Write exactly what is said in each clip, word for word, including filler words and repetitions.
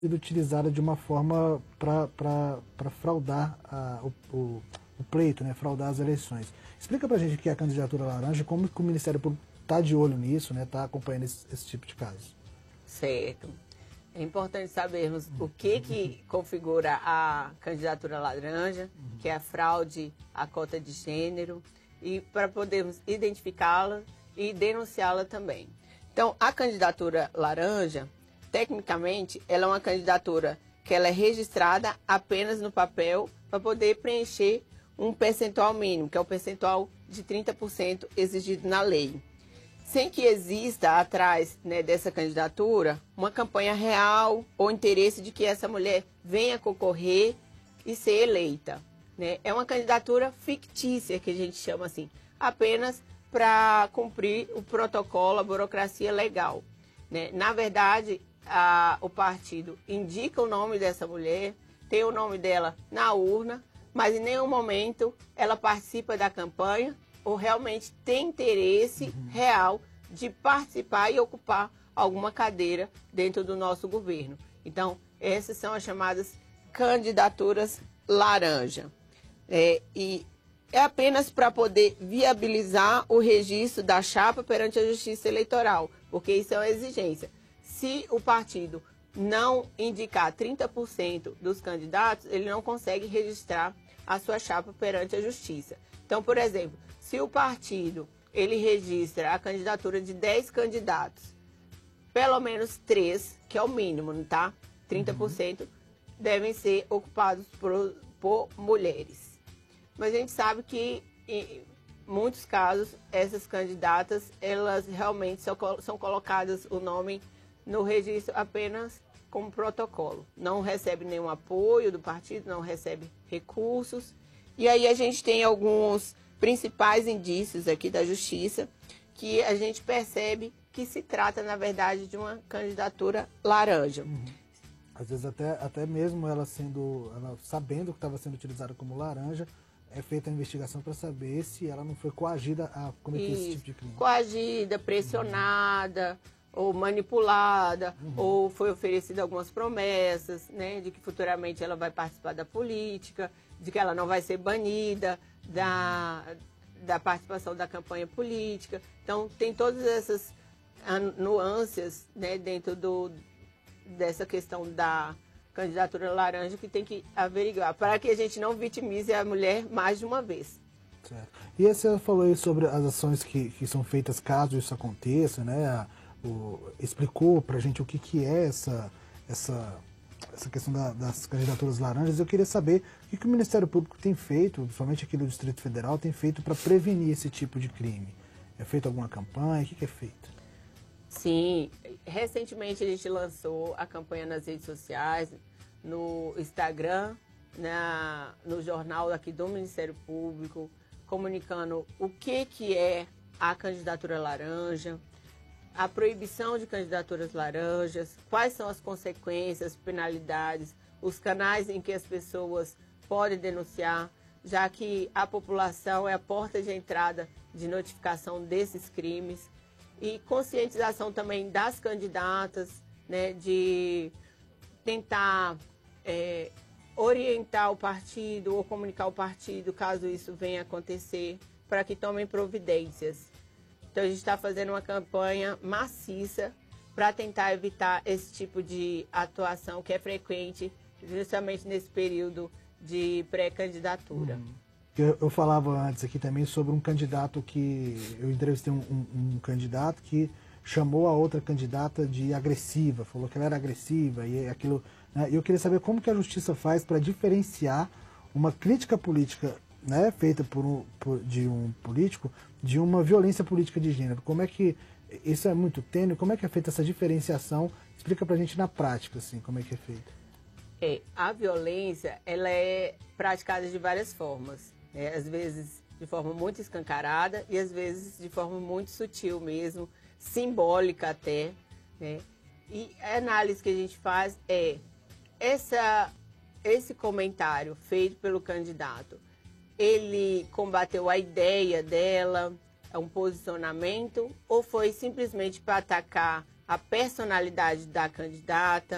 sido utilizada de uma forma para fraudar a, o, o, o pleito, né, fraudar as eleições. Explica para a gente o que é a candidatura laranja, como que o Ministério Público está de olho nisso, né, está acompanhando esse, esse tipo de caso. Certo. É importante sabermos o que, que configura a candidatura laranja, que é a fraude à cota de gênero, e para podermos identificá-la e denunciá-la também. Então, a candidatura laranja, tecnicamente, ela é uma candidatura que ela é registrada apenas no papel para poder preencher um percentual mínimo, que é o percentual de trinta por cento exigido na lei. Sem que exista atrás, né, dessa candidatura uma campanha real ou interesse de que essa mulher venha concorrer e ser eleita, né? É uma candidatura fictícia, que a gente chama assim, apenas para cumprir o protocolo, a burocracia legal, né? Na verdade, a, o partido indica o nome dessa mulher, tem o nome dela na urna, mas em nenhum momento ela participa da campanha ou realmente tem interesse uhum. real de participar e ocupar alguma cadeira dentro do nosso governo. Então, essas são as chamadas candidaturas laranja. É, e é apenas para poder viabilizar o registro da chapa perante a Justiça Eleitoral, porque isso é uma exigência. Se o partido não indicar trinta por cento dos candidatos, ele não consegue registrar a sua chapa perante a Justiça. Então, por exemplo, se o partido ele registra a candidatura de dez candidatos, pelo menos três, que é o mínimo, tá? trinta por cento uhum. devem ser ocupados por, por mulheres. Mas a gente sabe que, em muitos casos, essas candidatas, elas realmente são, são colocadas o nome no registro apenas como protocolo. Não recebe nenhum apoio do partido, não recebe recursos. E aí a gente tem alguns principais indícios aqui da Justiça que a gente percebe que se trata, na verdade, de uma candidatura laranja. Uhum. Às vezes até, até mesmo ela sendo, ela sabendo que estava sendo utilizada como laranja, é feita a investigação para saber se ela não foi coagida a cometer Isso. esse tipo de crime. Coagida, pressionada, uhum. ou manipulada, uhum. ou foi oferecida algumas promessas, né, de que futuramente ela vai participar da política, de que ela não vai ser banida da, da participação da campanha política. Então, tem todas essas nuances, né, dentro do, dessa questão da candidatura laranja que tem que averiguar, para que a gente não vitimize a mulher mais de uma vez. Certo. E você falou aí sobre as ações que, que são feitas caso isso aconteça, né? O, explicou pra gente o que, que é essa, essa, essa questão da, das candidaturas laranjas. Eu queria saber o que, que o Ministério Público tem feito, principalmente aqui no Distrito Federal, tem feito para prevenir esse tipo de crime. É feito alguma campanha? O que, que é feito? Sim, recentemente a gente lançou a campanha nas redes sociais, no Instagram, na, no jornal aqui do Ministério Público, comunicando o que, que é a candidatura laranja, a proibição de candidaturas laranjas, quais são as consequências, penalidades, os canais em que as pessoas podem denunciar, já que a população é a porta de entrada de notificação desses crimes. E conscientização também das candidatas, né, de tentar é, orientar o partido ou comunicar o partido, caso isso venha acontecer, para que tomem providências. Então, a gente está fazendo uma campanha maciça para tentar evitar esse tipo de atuação que é frequente, justamente nesse período de pré-candidatura. Hum. Eu, eu falava antes aqui também sobre um candidato que... Eu entrevistei um, um, um candidato que chamou a outra candidata de agressiva, falou que ela era agressiva e aquilo... Né, e eu queria saber como que a Justiça faz para diferenciar uma crítica política, né, feita por um, por, de um político de uma violência política de gênero. Como é que... Isso é muito tênue, como é que é feita essa diferenciação? Explica pra gente na prática, assim, como é que é feito. É, a violência, ela é praticada de várias formas. É, às vezes de forma muito escancarada e às vezes de forma muito sutil mesmo, simbólica até, né? E a análise que a gente faz é essa, esse comentário feito pelo candidato, ele combateu a ideia dela, um posicionamento, ou foi simplesmente para atacar a personalidade da candidata,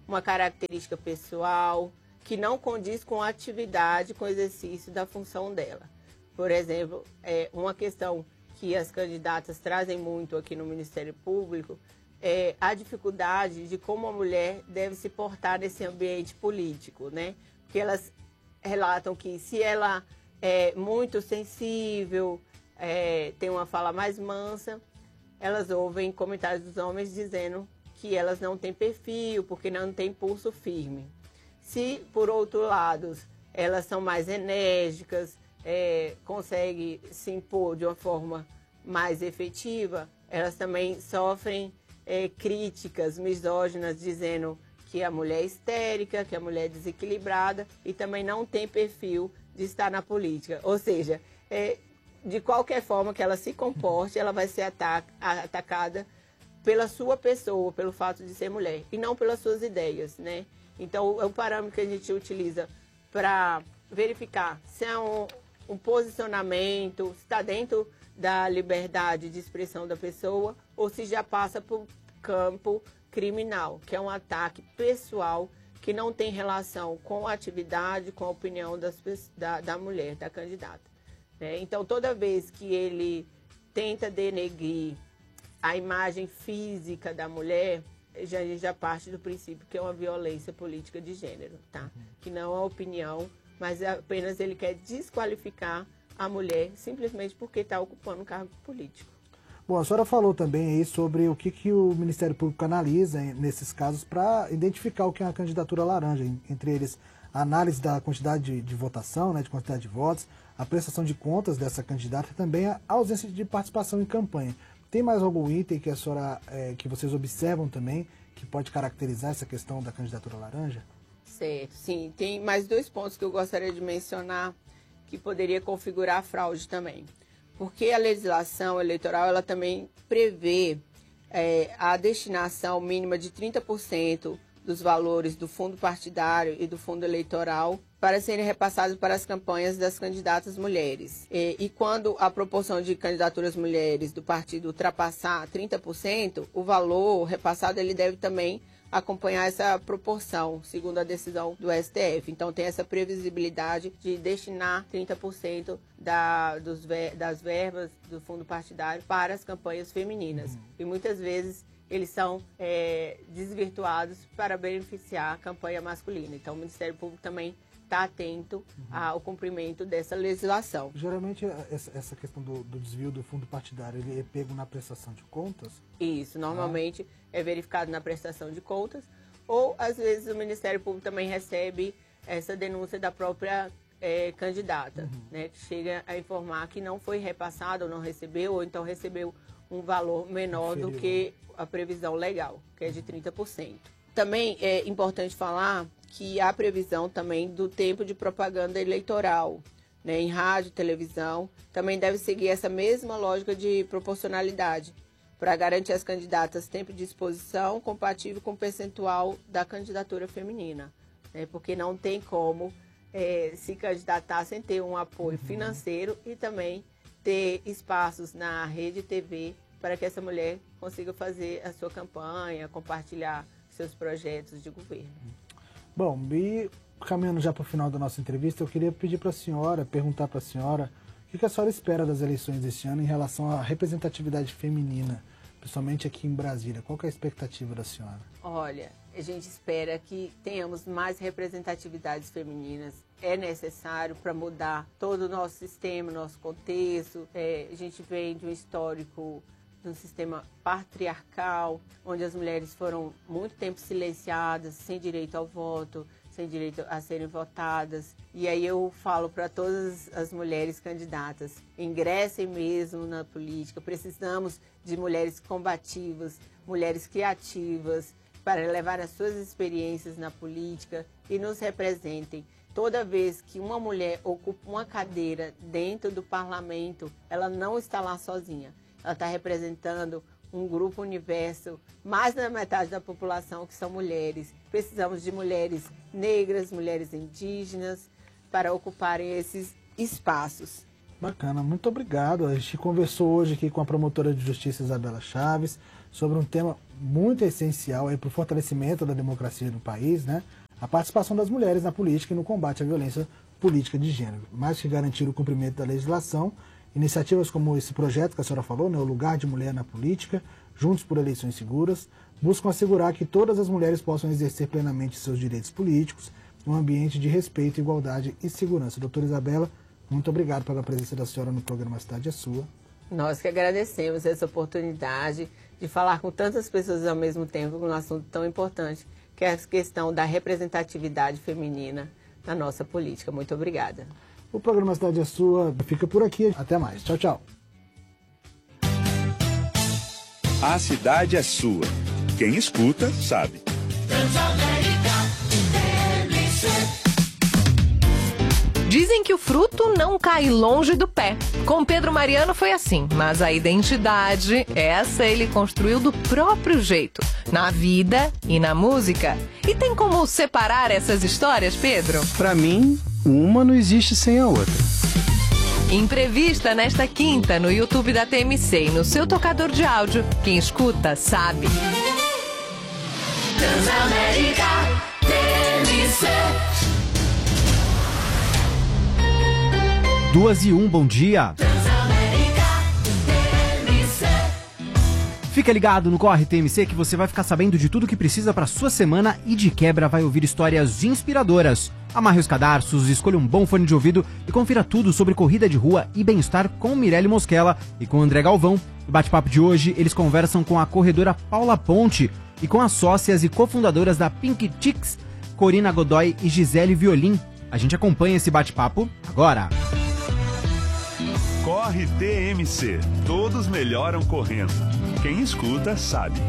uma característica pessoal que não condiz com a atividade, com o exercício da função dela. Por exemplo, é, uma questão que as candidatas trazem muito aqui no Ministério Público é a dificuldade de como a mulher deve se portar nesse ambiente político, né? Porque elas relatam que se ela é muito sensível, é, tem uma fala mais mansa, elas ouvem comentários dos homens dizendo que elas não têm perfil, porque não têm pulso firme. Se, por outro lado, elas são mais enérgicas, é, conseguem se impor de uma forma mais efetiva, elas também sofrem é, críticas misóginas, dizendo que a mulher é histérica, que a mulher é desequilibrada e também não tem perfil de estar na política. Ou seja, é, de qualquer forma que ela se comporte, ela vai ser ataca, atacada pela sua pessoa, pelo fato de ser mulher, e não pelas suas ideias, né? Então, é um parâmetro que a gente utiliza para verificar se é um, um posicionamento, se está dentro da liberdade de expressão da pessoa ou se já passa por campo criminal, que é um ataque pessoal que não tem relação com a atividade, com a opinião das, da, da mulher, da candidata. Né? Então, toda vez que ele tenta denegrir a imagem física da mulher, já, já parte do princípio que é uma violência política de gênero, tá? Uhum. Que não é opinião, mas apenas ele quer desqualificar a mulher simplesmente porque está ocupando um cargo político. Bom, a senhora falou também aí sobre o que, que o Ministério Público analisa nesses casos para identificar o que é uma candidatura laranja, entre eles a análise da quantidade de, de votação, né, de quantidade de votos, a prestação de contas dessa candidata e também a ausência de participação em campanha. Tem mais algum item que a senhora, é, que vocês observam também, que pode caracterizar essa questão da candidatura laranja? Certo, sim. Tem mais dois pontos que eu gostaria de mencionar que poderia configurar a fraude também. Porque a legislação eleitoral, ela também prevê é, a destinação mínima de trinta por cento dos valores do fundo partidário e do fundo eleitoral para serem repassados para as campanhas das candidatas mulheres. E, e quando a proporção de candidaturas mulheres do partido ultrapassar trinta por cento, o valor repassado ele deve também acompanhar essa proporção, segundo a decisão do S T F. Então, tem essa previsibilidade de destinar trinta por cento da, dos, das verbas do fundo partidário para as campanhas femininas. Uhum. E muitas vezes eles são é, desvirtuados para beneficiar a campanha masculina. Então, o Ministério Público também está atento uhum. ao cumprimento dessa legislação. Geralmente, essa questão do, do desvio do fundo partidário, ele é pego na prestação de contas? Isso, normalmente ah. é verificado na prestação de contas, ou às vezes o Ministério Público também recebe essa denúncia da própria é, candidata, uhum. né, que chega a informar que não foi repassado ou não recebeu, ou então recebeu um valor menor Inferior. do que a previsão legal, que é de trinta por cento. Também é importante falar que há previsão também do tempo de propaganda eleitoral, né, em rádio, televisão, também deve seguir essa mesma lógica de proporcionalidade, para garantir às candidatas tempo de exposição compatível com o percentual da candidatura feminina, né, porque não tem como é, se candidatar sem ter um apoio uhum. financeiro e também ter espaços na rede T V para que essa mulher consiga fazer a sua campanha, compartilhar seus projetos de governo. Bom, e caminhando já para o final da nossa entrevista, eu queria pedir para a senhora, perguntar para a senhora, o que a senhora espera das eleições deste ano em relação à representatividade feminina, principalmente aqui em Brasília? Qual que é a expectativa da senhora? Olha, a gente espera que tenhamos mais representatividades femininas. É necessário para mudar todo o nosso sistema, nosso contexto. É, a gente vem de um histórico de um sistema patriarcal, onde as mulheres foram muito tempo silenciadas, sem direito ao voto, sem direito a serem votadas. E aí eu falo para todas as mulheres candidatas, ingressem mesmo na política. Precisamos de mulheres combativas, mulheres criativas, para levar as suas experiências na política e nos representem. Toda vez que uma mulher ocupa uma cadeira dentro do parlamento, ela não está lá sozinha. Ela está representando um grupo universo, mais da metade da população que são mulheres. Precisamos de mulheres negras, mulheres indígenas, para ocuparem esses espaços. Bacana, muito obrigado. A gente conversou hoje aqui com a promotora de justiça Isabela Chaves sobre um tema muito essencial para o fortalecimento da democracia no país, né? A participação das mulheres na política e no combate à violência política de gênero. Mais que garantir o cumprimento da legislação, iniciativas como esse projeto que a senhora falou, né, o Lugar de Mulher na Política, Juntos por Eleições Seguras, buscam assegurar que todas as mulheres possam exercer plenamente seus direitos políticos em um ambiente de respeito, igualdade e segurança. Doutora Isabela, muito obrigado pela presença da senhora no programa Cidade é Sua. Nós que agradecemos essa oportunidade de falar com tantas pessoas ao mesmo tempo com um assunto tão importante, que é a questão da representatividade feminina na nossa política. Muito obrigada. O programa Cidade é Sua fica por aqui. Até mais. Tchau, tchau. A cidade é sua. Quem escuta, sabe. Dizem que o fruto não cai longe do pé. Com Pedro Mariano foi assim, mas a identidade, essa ele construiu do próprio jeito, na vida e na música. E tem como separar essas histórias, Pedro? Pra mim, uma não existe sem a outra. Entrevista nesta quinta no YouTube da T M C e no seu tocador de áudio. Quem escuta, sabe. Transamérica T M C. Duas e um, bom dia. Fica ligado no Corre T M C que você vai ficar sabendo de tudo que precisa para sua semana e de quebra vai ouvir histórias inspiradoras. Amarre os cadarços, escolha um bom fone de ouvido e confira tudo sobre corrida de rua e bem-estar com Mirelle Mosquela e com André Galvão. No bate-papo de hoje, eles conversam com a corredora Paula Ponte e com as sócias e cofundadoras da Pink Chicks, Corina Godoy e Gisele Violim. A gente acompanha esse bate-papo agora. Corre T M C. Todos melhoram correndo. Quem escuta, sabe.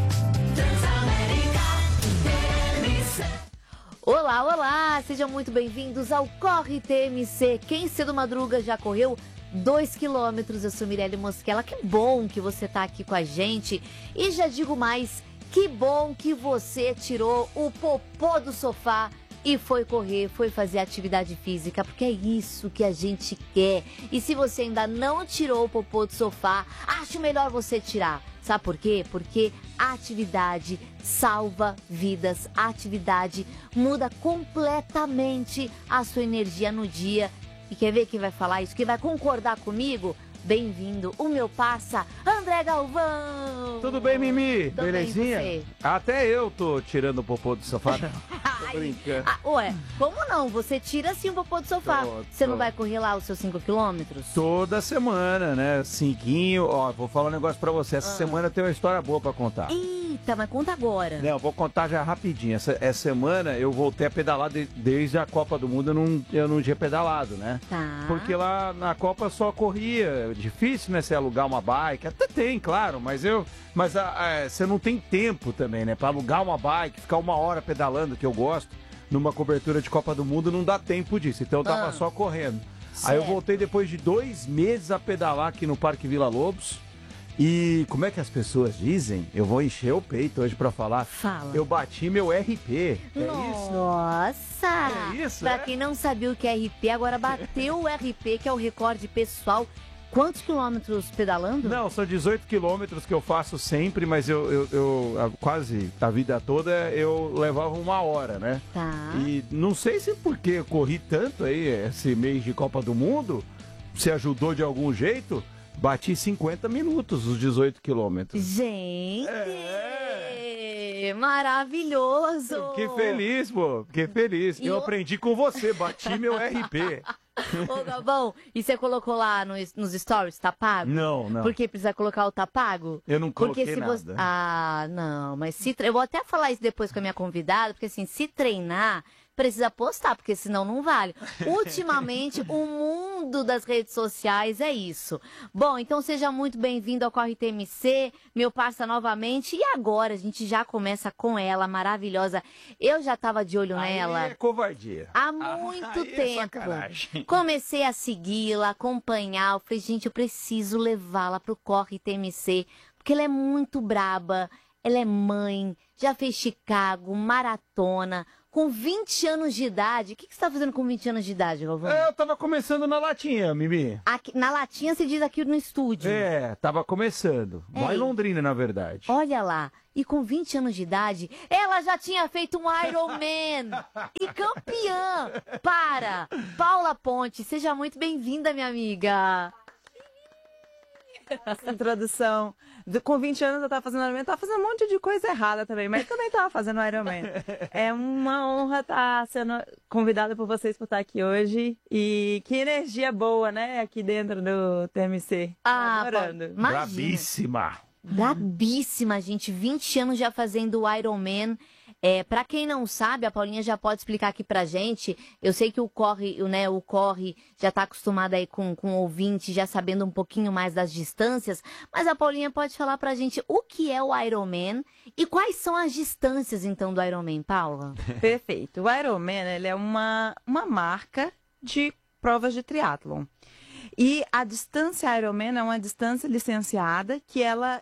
Olá, olá! Sejam muito bem-vindos ao Corre T M C. Quem cedo madruga já correu dois quilômetros. Eu sou Mirelle Mosquela. Que bom que você está aqui com a gente. E já digo mais, que bom que você tirou o popô do sofá e foi correr, foi fazer atividade física, porque é isso que a gente quer. E se você ainda não tirou o popô do sofá, acho melhor você tirar. Sabe por quê? Porque a atividade salva vidas, a atividade muda completamente a sua energia no dia. E quer ver quem vai falar isso? Quem vai concordar comigo? Bem-vindo, o meu parça, André Galvão! Tudo bem, Mimi? Tô Belezinha? bem, Até eu tô tirando o popô do sofá. Tô brincando. Ah, ué, como não? Você tira sim o popô do sofá. Tô, Você tô. não vai correr lá os seus cinco quilômetros? Toda semana, né? Cinquinho. Ó, vou falar um negócio pra você. Essa Ah. semana tem uma história boa pra contar. Eita, mas conta agora. Não, vou contar já rapidinho. Essa, essa semana eu voltei a pedalar de- desde a Copa do Mundo. Eu não, eu não tinha pedalado, né? Tá. Porque lá na Copa só corria. Difícil, né? Você alugar uma bike. Até tem, claro, mas eu. Mas a- a- você não tem tempo também, né? Pra alugar uma bike, ficar uma hora pedalando, que eu gosto, numa cobertura de Copa do Mundo, não dá tempo disso. Então eu tava Ah. só correndo. Aí eu Certo. voltei depois de dois meses a pedalar aqui no Parque Vila Lobos. E como é que as pessoas dizem? Eu vou encher o peito hoje pra falar. Fala. Eu bati meu R P. É isso? Nossa! É isso, Pra é? quem não sabia o que é R P, agora bateu o R P, que é o recorde pessoal. Quantos quilômetros pedalando? Não, são dezoito quilômetros que eu faço sempre, mas eu, eu, eu a- quase a vida toda eu levava uma hora, né? Tá. E não sei se porque eu corri tanto aí esse mês de Copa do Mundo, se ajudou de algum jeito, bati cinquenta minutos os dezoito quilômetros. Gente! É. Maravilhoso! Que feliz, pô. Que feliz. E Eu o- aprendi com você, bati meu R P. Ô, Galvão, e você colocou lá nos, nos stories, tá pago? Não, não. Porque precisa colocar o tá pago? Eu não Porque coloquei se nada. você... Ah, não, mas se tre... eu vou até falar isso depois com a minha convidada, porque assim, se treinar, precisa postar, porque senão não vale. Ultimamente, o mundo das redes sociais é isso. Bom, então seja muito bem-vindo ao Corre T M C, meu parça novamente, e agora a gente já começa com ela, maravilhosa. Eu já tava de olho Aí nela. é covardia. Há muito aí é tempo. sacanagem. Comecei a segui-la, acompanhar. Eu falei, gente, eu preciso levá-la pro Corre T M C, porque ela é muito braba. Ela é mãe, já fez Chicago, maratona, com Com vinte anos de idade, o que, que você tá fazendo com vinte anos de idade, Galvão? É, eu tava começando na latinha, Mimi. Aqui, na latinha se diz aqui no estúdio. É, tava começando. É. Lá em Londrina, na verdade. Olha lá, e com vinte anos de idade, ela já tinha feito um Iron Man e campeã. Para! Paula Ponte, seja muito bem-vinda, minha amiga. Essa introdução. Do- Com vinte anos eu tava fazendo Iron Man, tava fazendo um monte de coisa errada também, mas também tava fazendo Iron Man. É uma honra estar sendo convidada por vocês por estar aqui hoje. E que energia boa, né, aqui dentro do T M C. Ah, adorando. Paula, imagina. Brabíssima. Brabíssima, gente. vinte anos já fazendo o Iron Man. É, para quem não sabe, a Paulinha já pode explicar aqui pra gente. Eu sei que o Corre, o, né, o Corre já tá acostumado aí com, com o ouvinte, já sabendo um pouquinho mais das distâncias, mas a Paulinha pode falar pra gente o que é o Iron Man e quais são as distâncias, então, do Iron Man, Paula? Perfeito. O Iron Man, ele é uma, uma marca de provas de triatlon. E a distância Ironman é uma distância licenciada que ela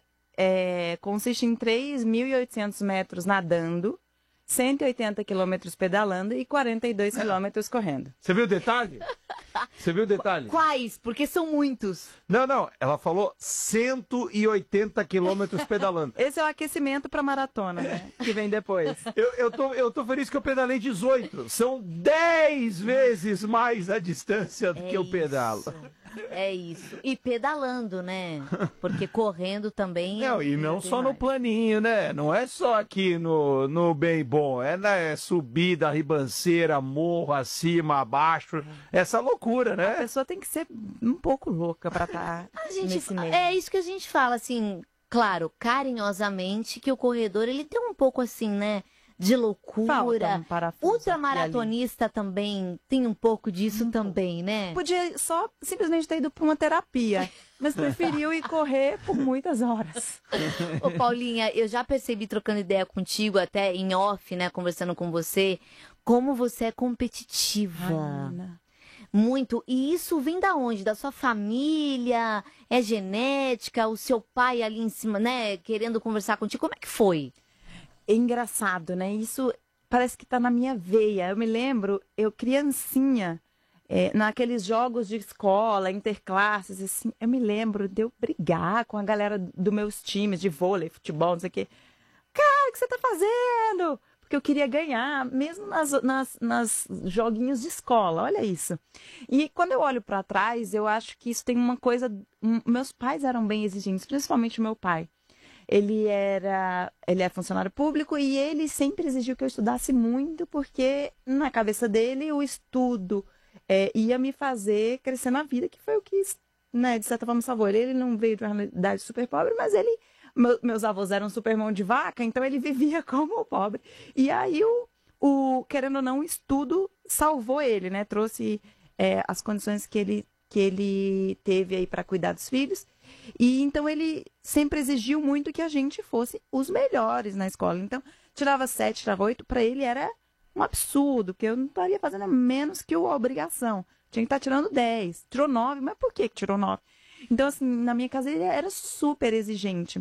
é, consiste em três mil e oitocentos metros nadando, cento e oitenta quilômetros pedalando e quarenta e dois quilômetros correndo. Você viu o detalhe? Você viu o detalhe? Quais? Porque são muitos. Não, não. Ela falou cento e oitenta quilômetros pedalando. Esse é o aquecimento para maratona, né? Que vem depois. Eu, eu, tô, eu tô feliz que eu pedalei dezoito. São dez vezes mais a distância do É que eu pedalo. isso. É isso. E pedalando, né? Porque correndo também. Não, e não só no planinho, né? Não é só aqui no, no bem bom. É na é subida, ribanceira, morro, acima, abaixo. Essa loucura, A né? pessoa tem que ser um pouco louca para estar A gente, nesse meio. é isso que a gente fala, assim, claro, carinhosamente, que o corredor, ele tem um pouco assim, né? De Falta loucura. um parafuso Ultramaratonista também tem um pouco disso também, né? Podia só simplesmente ter ido para uma terapia, mas preferiu ir correr por muitas horas. Ô, Paulinha, eu já percebi trocando ideia contigo, até em off, né, conversando com você, como você é competitiva. Ana. Muito. E isso vem da onde? Da sua família? É genética? O seu pai ali em cima, né, querendo conversar contigo? Como é que foi? É engraçado, né? Isso parece que tá na minha veia. Eu me lembro, eu criancinha, é, naqueles jogos de escola, interclasses, assim, eu me lembro de eu brigar com a galera dos meus times de vôlei, futebol, não sei o quê. Cara, o que você tá fazendo? Porque eu queria ganhar, mesmo nas, nas, nas joguinhos de escola, olha isso. E quando eu olho para trás, eu acho que isso tem uma coisa... um, meus pais eram bem exigentes, principalmente o meu pai. Ele era, ele é funcionário público e ele sempre exigiu que eu estudasse muito, porque na cabeça dele o estudo é, ia me fazer crescer na vida, que foi o que, né, de certa forma, salvou ele. Ele não veio de uma realidade super pobre, mas ele, meu, meus avós eram super mão de vaca, então ele vivia como pobre. E aí, o, o querendo ou não, o estudo salvou ele, né? Trouxe é, as condições que ele, que ele teve aí para cuidar dos filhos. E então ele sempre exigiu muito que a gente fosse os melhores na escola. Então, tirava sete, tirava oito, para ele era um absurdo, porque eu não estaria fazendo menos que a obrigação. Tinha que estar tirando dez. Tirou nove, mas por que que tirou nove? Então, assim, na minha casa ele era super exigente.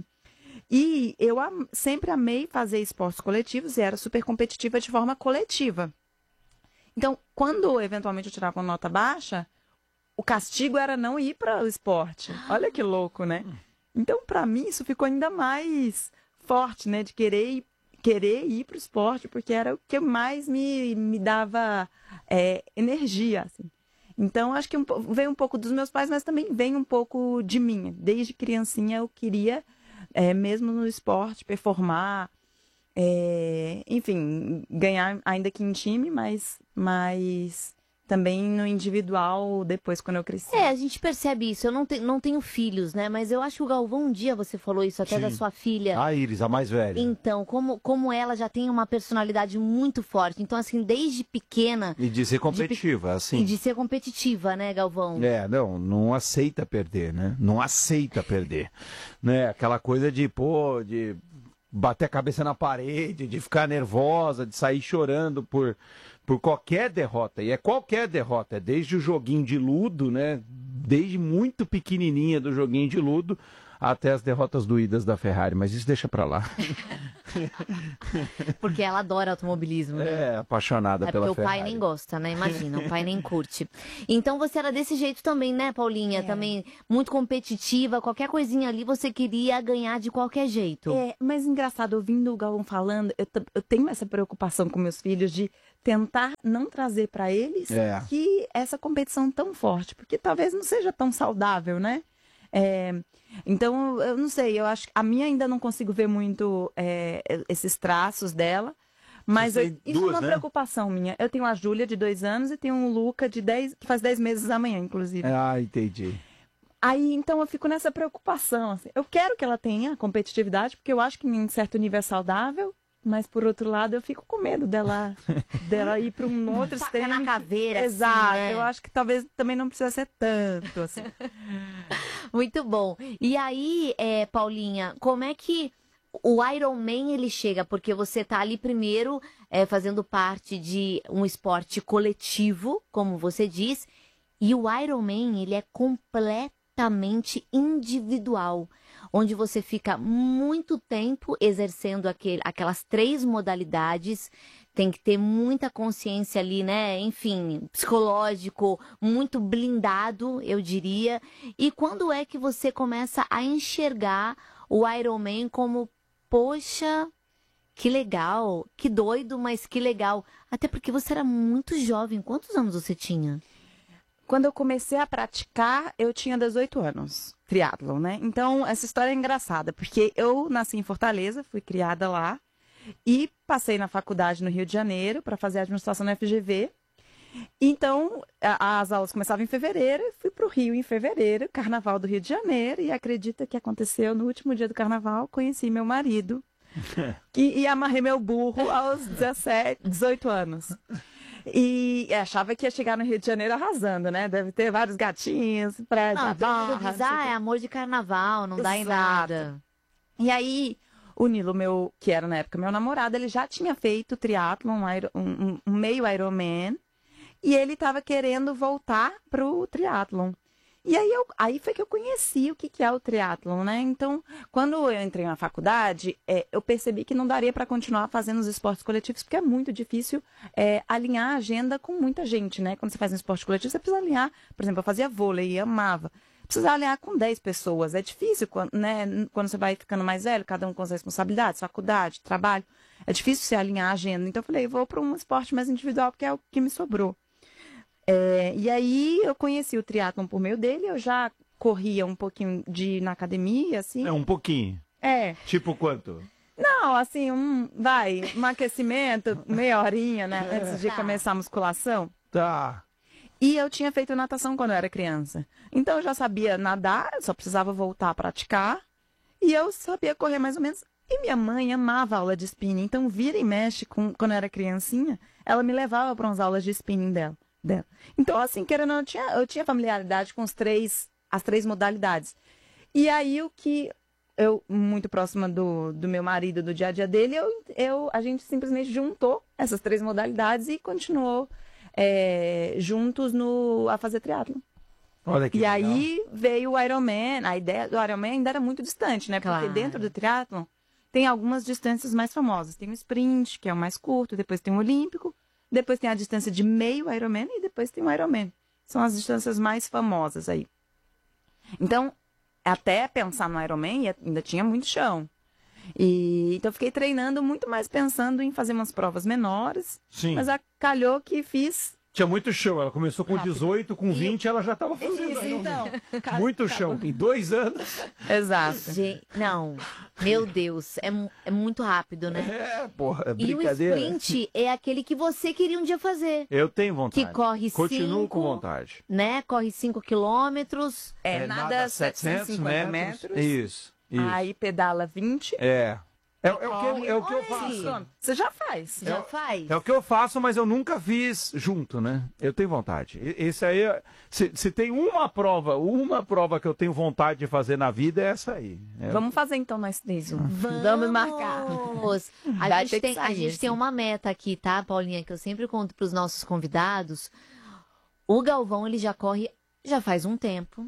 E eu am- sempre amei fazer esportes coletivos e era super competitiva de forma coletiva. Então, quando eventualmente eu tirava uma nota baixa, o castigo era não ir para o esporte. Olha que louco, né? Então, para mim, isso ficou ainda mais forte, né? De querer ir, querer ir para o esporte, porque era o que mais me, me dava é, energia, assim. Então, acho que um, po- veio um pouco dos meus pais, mas também vem um pouco de mim. Desde criancinha, eu queria, é, mesmo no esporte, performar, é, enfim, ganhar ainda que em time, mas... mas também no individual, depois, quando eu cresci. É, a gente percebe isso. Eu não, te, não tenho filhos, né? Mas eu acho que o Galvão, um dia você falou isso até Sim. da sua filha. A Iris, a mais velha. Então, como, como ela já tem uma personalidade muito forte. Então, assim, desde pequena. E de ser competitiva, assim. E de ser competitiva, né, Galvão? É, não, não aceita perder, né? Não aceita perder. Né? Aquela coisa de, pô, de bater a cabeça na parede, de ficar nervosa, de sair chorando por, por qualquer derrota. E é qualquer derrota, é desde o joguinho de ludo, né? Desde muito pequenininha do joguinho de ludo até as derrotas doídas da Ferrari. Mas isso deixa pra lá. Porque ela adora automobilismo. Né? É, apaixonada É pela porque o pai Ferrari. nem gosta, né? Imagina, o pai nem curte. Então você era desse jeito também, né, Paulinha? É. Também muito competitiva, qualquer coisinha ali você queria ganhar de qualquer jeito. É, mas engraçado, ouvindo o Galvão falando, eu, t- eu tenho essa preocupação com meus filhos de tentar não trazer para eles É. que essa competição tão forte, porque talvez não seja tão saudável, né? É, então, eu não sei, eu acho que a minha ainda não consigo ver muito é, esses traços dela, mas Você eu- tem isso duas, é uma né? preocupação minha. Eu tenho a Júlia, de dois anos, e tenho um Luca, de dez, que faz dez meses amanhã, inclusive. Ah, entendi. Aí, então, eu fico nessa preocupação. Assim. Eu quero que ela tenha competitividade, porque eu acho que em certo nível é saudável, mas, por outro lado, eu fico com medo dela, dela ir para um outro Taca extremo. na caveira, assim, Exato. né? Eu acho que talvez também não precisa ser tanto, assim. Muito bom. E aí, é, Paulinha, como é que o Iron Man ele chega? Porque você tá ali primeiro é, fazendo parte de um esporte coletivo, como você diz, e o Iron Man ele é completamente individual, onde você fica muito tempo exercendo aquele, aquelas três modalidades. Tem que ter muita consciência ali, né? Enfim, psicológico, muito blindado, eu diria. E quando é que você começa a enxergar o Iron Man como, poxa, que legal, que doido, mas que legal. Até porque você era muito jovem. Quantos anos você tinha? Quando eu comecei a praticar, eu tinha dezoito anos, triatlon, né? Então, essa história é engraçada, porque eu nasci em Fortaleza, fui criada lá, e passei na faculdade no Rio de Janeiro para fazer administração na F G V. Então, a- as aulas começavam em fevereiro, eu fui para o Rio em fevereiro, Carnaval do Rio de Janeiro, e acredita que aconteceu no último dia do Carnaval, conheci meu marido, e, e amarrei meu burro aos dezessete, dezoito anos. E achava que ia chegar no Rio de Janeiro arrasando, né? Deve ter vários gatinhos, prédio, Não, todo mundo barra, diz, ah, é amor de carnaval, não dá em Exato. nada. E aí, o Nilo, meu, que era na época meu namorado, ele já tinha feito triatlon, um, Iron- um- um- um meio Ironman, e ele estava querendo voltar pro triatlon. E aí, eu, aí foi que eu conheci o que, que é o triatlon, né? Então, quando eu entrei na faculdade, é, eu percebi que não daria para continuar fazendo os esportes coletivos, porque é muito difícil é, alinhar a agenda com muita gente, né? Quando você faz um esporte coletivo, você precisa alinhar. Por exemplo, eu fazia vôlei e amava. Precisa alinhar com dez pessoas. É difícil, quan- né? Quando você vai ficando mais velho, cada um com as responsabilidades, faculdade, trabalho. É difícil você alinhar a agenda. Então, eu falei, vou para um esporte mais individual, porque é o que me sobrou. É, e aí, eu conheci o triatlon por meio dele. Eu já corria um pouquinho de, na academia, assim. É um pouquinho. É. Tipo quanto? Não, assim, um, vai, um aquecimento, meia horinha, né? Antes de começar a musculação. Tá. E eu tinha feito natação quando eu era criança. Então eu já sabia nadar, eu só precisava voltar a praticar. E eu sabia correr mais ou menos. E minha mãe amava aula de spinning. Então, vira e mexe, com, quando eu era criancinha, ela me levava para umas aulas de spinning dela. dela. Então, assim, querendo ou não, eu tinha, eu tinha familiaridade com os três, as três modalidades. E aí, o que eu, muito próxima do, do meu marido, do dia a dia dele, eu, eu, a gente simplesmente juntou essas três modalidades e continuou é, juntos no, a fazer triatlon. Olha que E legal. aí veio o Ironman. A ideia do Ironman ainda era muito distante, né? Porque Claro. dentro do triatlon tem algumas distâncias mais famosas. Tem o sprint, que é o mais curto, depois tem o olímpico, depois tem a distância de meio Ironman e depois tem o Ironman. São as distâncias mais famosas aí. Então, até pensar no Ironman ainda tinha muito chão. E, então, eu fiquei treinando muito mais pensando em fazer umas provas menores. Sim. Mas a- calhou que fiz. Tinha muito chão. Ela começou com Rápido. dezoito, com vinte, ela já estava fazendo. Isso, então. Muito chão. Em dois anos. Exato. Gente, não, meu Deus, é, mu- é muito rápido, né? É, porra, E o brincadeira. sprint é aquele que você queria um dia fazer. Eu tenho vontade. Que corre Continuo cinco, com vontade. né? Corre cinco quilômetros. É, nada setecentos e cinquenta metros. Isso, isso. Aí pedala vinte. É. É, é o que, eu- é o que eu Olha faço. aí. Você já faz. Já faz? É o que eu faço, mas eu nunca fiz junto, né? Eu tenho vontade. E- Esse aí, é- se, se tem uma prova, uma prova que eu tenho vontade de fazer na vida, é essa aí. É- Vamos fazer então nós três um. Vamos Vamos marcar. A Vai gente, ter que tem, a sair, gente tem assim. uma meta aqui, tá, Paulinha? Que eu sempre conto pros nossos convidados. O Galvão, ele já corre, já faz um tempo.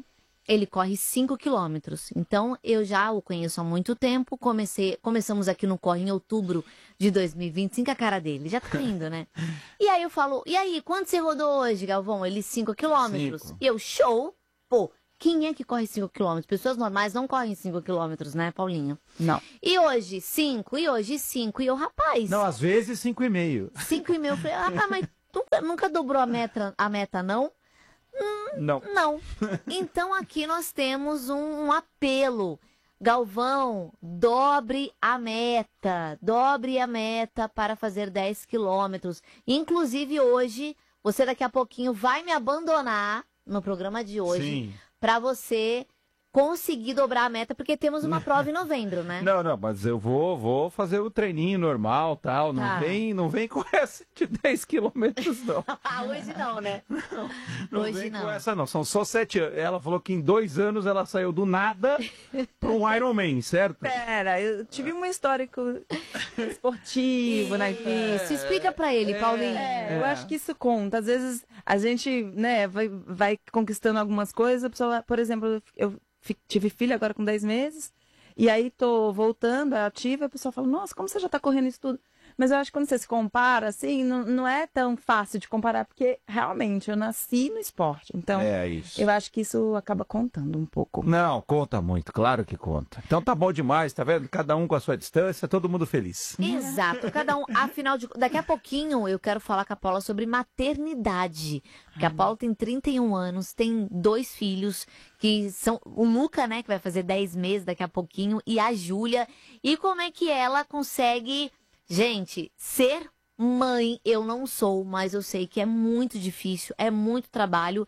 Ele corre cinco quilômetros. Então, eu já o conheço há muito tempo. Comecei, começamos aqui no Corre em outubro de dois mil e vinte e cinco, a cara dele. Já tá indo, né? E aí eu falo, e aí, quanto você rodou hoje, Galvão? Ele, cinco quilômetros. Cinco. E eu, show! Pô, quem é que corre cinco quilômetros? Pessoas normais não correm cinco quilômetros, né, Paulinho? Não. E hoje, cinco. E hoje, cinco. E eu, rapaz... Não, às vezes cinco e meio. cinco e meio. Eu falei, rapaz, mas tu nunca dobrou a meta, a meta não? Não. Não. Então aqui nós temos um, um apelo. Galvão, dobre a meta. Dobre a meta para fazer dez quilômetros. Inclusive hoje, você daqui a pouquinho vai me abandonar no programa de hoje para você conseguir dobrar a meta, porque temos uma prova em novembro, né? Não, não, mas eu vou, vou fazer o treininho normal, tal. Não, Tá. vem, não vem com essa de dez quilômetros, não. Ah, hoje não, né? Não Hoje vem não. com essa, não. São só sete anos. Ela falou que em dois anos ela saiu do nada para um Ironman, certo? Pera, eu tive um histórico esportivo na infância. Isso, explica pra ele, Paulinho. É, eu acho que isso conta. Às vezes a gente, né, vai, vai conquistando algumas coisas. A pessoa, por exemplo, eu fi- tive filho agora com dez meses, e aí tô voltando, é ativa, e a pessoa fala, nossa, como você já tá correndo isso tudo? Mas eu acho que quando você se compara, assim, não, não é tão fácil de comparar, porque realmente eu nasci no esporte. Então, É isso. eu acho que isso acaba contando um pouco. Não, conta muito, claro que conta. Então tá bom demais, tá vendo? Cada um com a sua distância, todo mundo feliz. Exato, cada um, afinal de daqui a pouquinho eu quero falar com a Paula sobre maternidade, porque a Paula tem trinta e um anos, tem dois filhos, que são o Luca, né, que vai fazer dez meses daqui a pouquinho, e a Júlia, e como é que ela consegue, gente, ser mãe, eu não sou, mas eu sei que é muito difícil, é muito trabalho,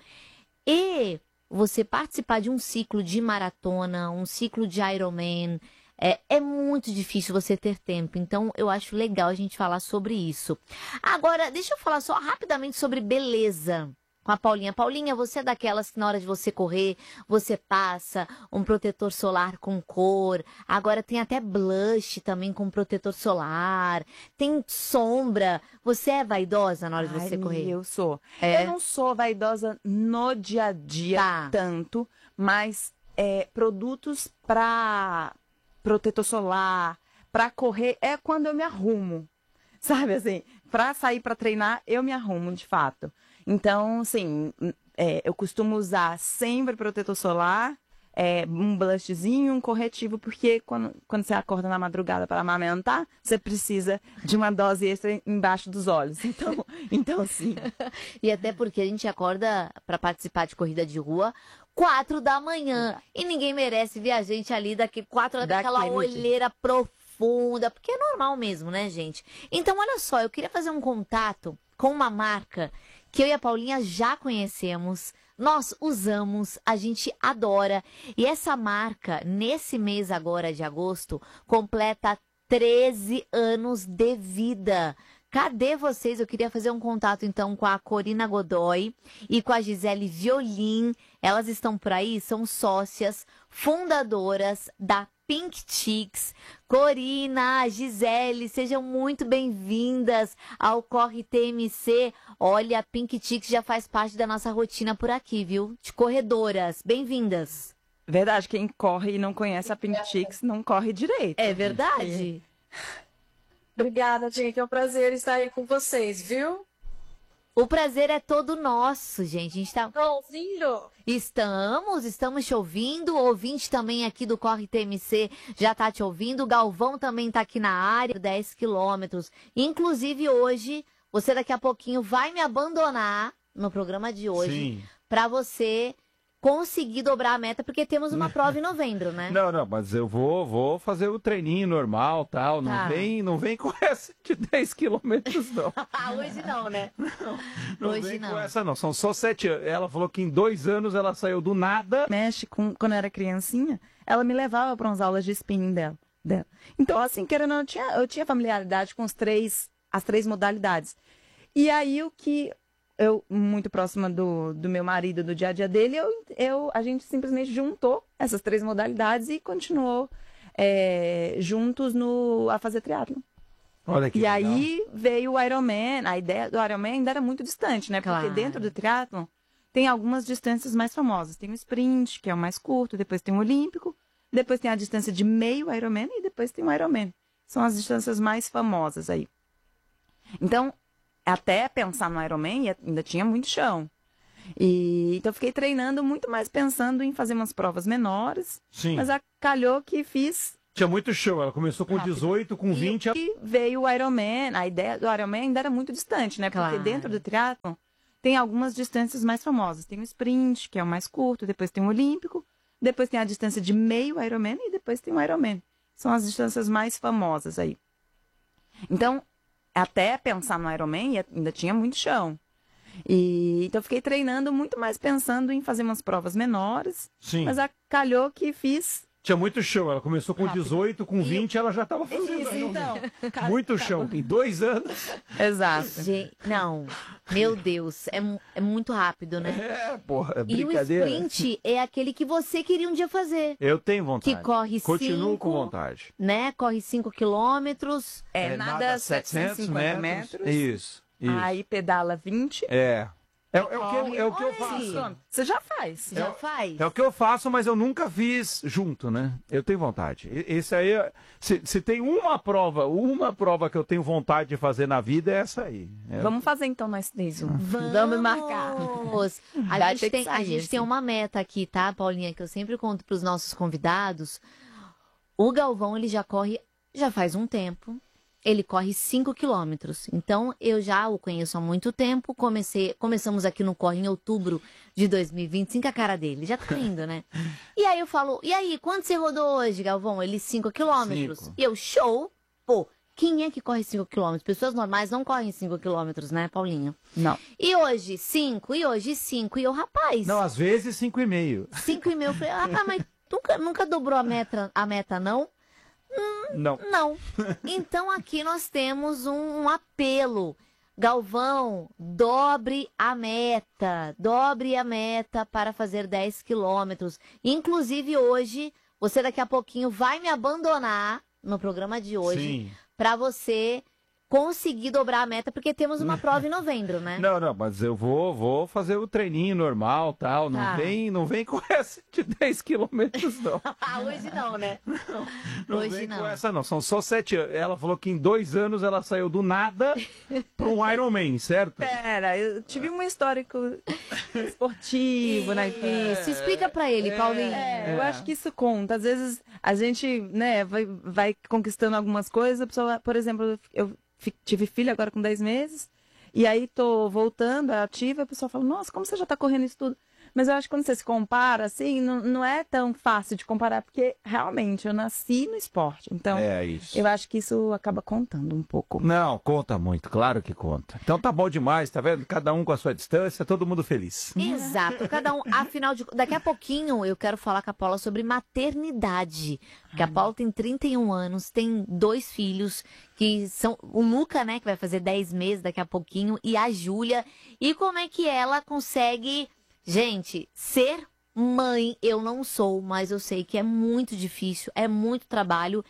e você participar de um ciclo de maratona, um ciclo de Ironman, É, é muito difícil você ter tempo, então eu acho legal a gente falar sobre isso. Agora, deixa eu falar só rapidamente sobre beleza com a Paulinha. Paulinha, você é daquelas que na hora de você correr, você passa um protetor solar com cor, agora tem até blush também com protetor solar, tem sombra. Você é vaidosa na hora de você Ai, correr? Eu sou. É? Eu não sou vaidosa no dia a dia Tá. tanto, mas é, produtos para protetor solar, para correr, é quando eu me arrumo. Sabe assim, para sair para treinar, eu me arrumo de fato. Então, assim, é, eu costumo usar sempre protetor solar, é, um blushzinho, um corretivo, porque quando, quando você acorda na madrugada para amamentar, você precisa de uma dose extra embaixo dos olhos. Então, então sim. E até porque a gente acorda para participar de corrida de rua quatro da manhã. E ninguém merece ver a gente ali daqui quatro horas, daquela Daquele olheira profunda. Porque é normal mesmo, né, gente? Então, olha só, eu queria fazer um contato com uma marca que eu e a Paulinha já conhecemos. Nós usamos, a gente adora. E essa marca, nesse mês agora de agosto, completa treze anos de vida. Cadê vocês? Eu queria fazer um contato, então, com a Corina Godoy e com a Gisele Violin. Elas estão por aí, são sócias fundadoras da Pink Chicks. Corina, Gisele, sejam muito bem-vindas ao Corre T M C. Olha, a Pink Chicks já faz parte da nossa rotina por aqui, viu? De corredoras. Bem-vindas. Verdade, quem corre e não conhece a Pink Chicks não corre direito. É verdade? Obrigada, Tia, que é um prazer estar aí com vocês, viu? O prazer é todo nosso, gente. A gente tá... Golzinho! Estamos, estamos te ouvindo. O ouvinte também aqui do Corre T M C já tá te ouvindo. O Galvão também tá aqui na área, dez quilômetros. Inclusive hoje, você daqui a pouquinho vai me abandonar no programa de hoje Sim. para você conseguir dobrar a meta, porque temos uma prova em novembro, né? Não, não, mas eu vou, vou fazer o treininho normal, tal. Não Tá. vem, não vem com essa de dez quilômetros, não. Ah, hoje não, né? Não Hoje vem não. com essa, não. São só sete anos. Ela falou que em dois anos ela saiu do nada. Mexe com, quando eu era criancinha, ela me levava para umas aulas de spinning dela. dela. Então, assim, querendo ou não, eu tinha, eu tinha familiaridade com os três, as três modalidades. E aí, o que eu, muito próxima do, do meu marido, do dia a dia dele, eu, eu, a gente simplesmente juntou essas três modalidades e continuou é, juntos no, a fazer triatlo. Olha que E legal. aí veio o Ironman, a ideia do Ironman ainda era muito distante, né? Porque Claro. dentro do triatlon tem algumas distâncias mais famosas. Tem o sprint, que é o mais curto, depois tem o olímpico, depois tem a distância de meio Ironman e depois tem o Ironman. São as distâncias mais famosas aí. Então, até pensar no Ironman, ainda tinha muito chão. E, então, eu fiquei treinando muito mais pensando em fazer umas provas menores. Sim. Mas calhou que fiz... Tinha muito chão. Ela começou com rápido. dezoito, com vinte... E ela... veio o Ironman. A ideia do Ironman ainda era muito distante, né? Porque Claro. dentro do triatlon tem algumas distâncias mais famosas. Tem o sprint, que é o mais curto, depois tem o olímpico, depois tem a distância de meio Ironman e depois tem o Ironman. São as distâncias mais famosas aí. Então, até pensar no Ironman, ainda tinha muito chão. E, então, eu fiquei treinando muito mais pensando em fazer umas provas menores. Sim. Mas calhou que fiz... Tinha muito chão. Ela começou com rápido. dezoito, com vinte, ela já estava fazendo. Isso, então. Muito chão. Em dois anos. Exato. Gente, não, meu Deus, é, mu- é muito rápido, né? É, porra, é E o brincadeira. sprint é aquele que você queria um dia fazer. Eu tenho vontade. Que corre Continuo cinco, com vontade. né? Corre cinco quilômetros. É, nada setecentos e cinquenta metros. Isso, isso. Aí pedala vinte. É. É, é o que eu, é o que eu Olha faço. aí. Você já faz. Já faz? É o que eu faço, mas eu nunca fiz junto, né? Eu tenho vontade. E- Esse aí, é- se, se tem uma prova, uma prova que eu tenho vontade de fazer na vida, é essa aí. É- Vamos fazer então nós três. um. Vamos, Vamos marcar. A, Vai gente ter que tem, a sair, gente tem assim. uma meta aqui, tá, Paulinha? Que eu sempre conto para os nossos convidados. O Galvão, ele já corre, já faz um tempo. Ele corre cinco quilômetros. Então, eu já o conheço há muito tempo. Comecei, começamos aqui no Corre em outubro de dois mil e vinte e cinco, a cara dele. Já tá indo, né? E aí eu falo, e aí, quanto você rodou hoje, Galvão? Ele, cinco quilômetros. Cinco. E eu, show! Pô, quem é que corre cinco quilômetros? Pessoas normais não correm cinco quilômetros, né, Paulinha? Não. E hoje, cinco, e hoje, cinco. E eu, rapaz, Não, às vezes cinco e meio. cinco e meio. Eu falei, rapaz, mas nunca, nunca dobrou a meta, a meta, não? Não. Não. Então aqui nós temos um, um apelo. Galvão, dobre a meta. Dobre a meta para fazer dez quilômetros. Inclusive hoje, você daqui a pouquinho vai me abandonar no programa de hoje Sim. para você conseguir dobrar a meta, porque temos uma prova em novembro, né? Não, não, mas eu vou, vou fazer o treininho normal, tal. Não Tá. vem, não vem com essa de dez quilômetros, não. Ah, hoje não, né? Não Hoje vem não. com essa, não. São só sete anos. Ela falou que em dois anos ela saiu do nada para um Ironman, certo? Pera, eu tive um histórico esportivo na pista. Se explica pra ele, Paulinho. É, eu acho que isso conta. Às vezes a gente, né, vai, vai conquistando algumas coisas. A pessoa, por exemplo, eu fi- tive filho agora com dez meses, e aí tô voltando ativa, a pessoa fala, nossa, como você já tá correndo isso tudo? Mas eu acho que quando você se compara, assim, não, não é tão fácil de comparar, porque realmente eu nasci no esporte. Então, É isso. eu acho que isso acaba contando um pouco. Não, conta muito, claro que conta. Então tá bom demais, tá vendo? Cada um com a sua distância, todo mundo feliz. Exato, cada um. Afinal de daqui a pouquinho eu quero falar com a Paula sobre maternidade. Porque a Paula tem trinta e um anos, tem dois filhos, que são o Luca, né, que vai fazer dez meses daqui a pouquinho, e a Júlia. E como é que ela consegue. Gente, ser mãe eu não sou, mas eu sei que é muito difícil, é muito trabalho.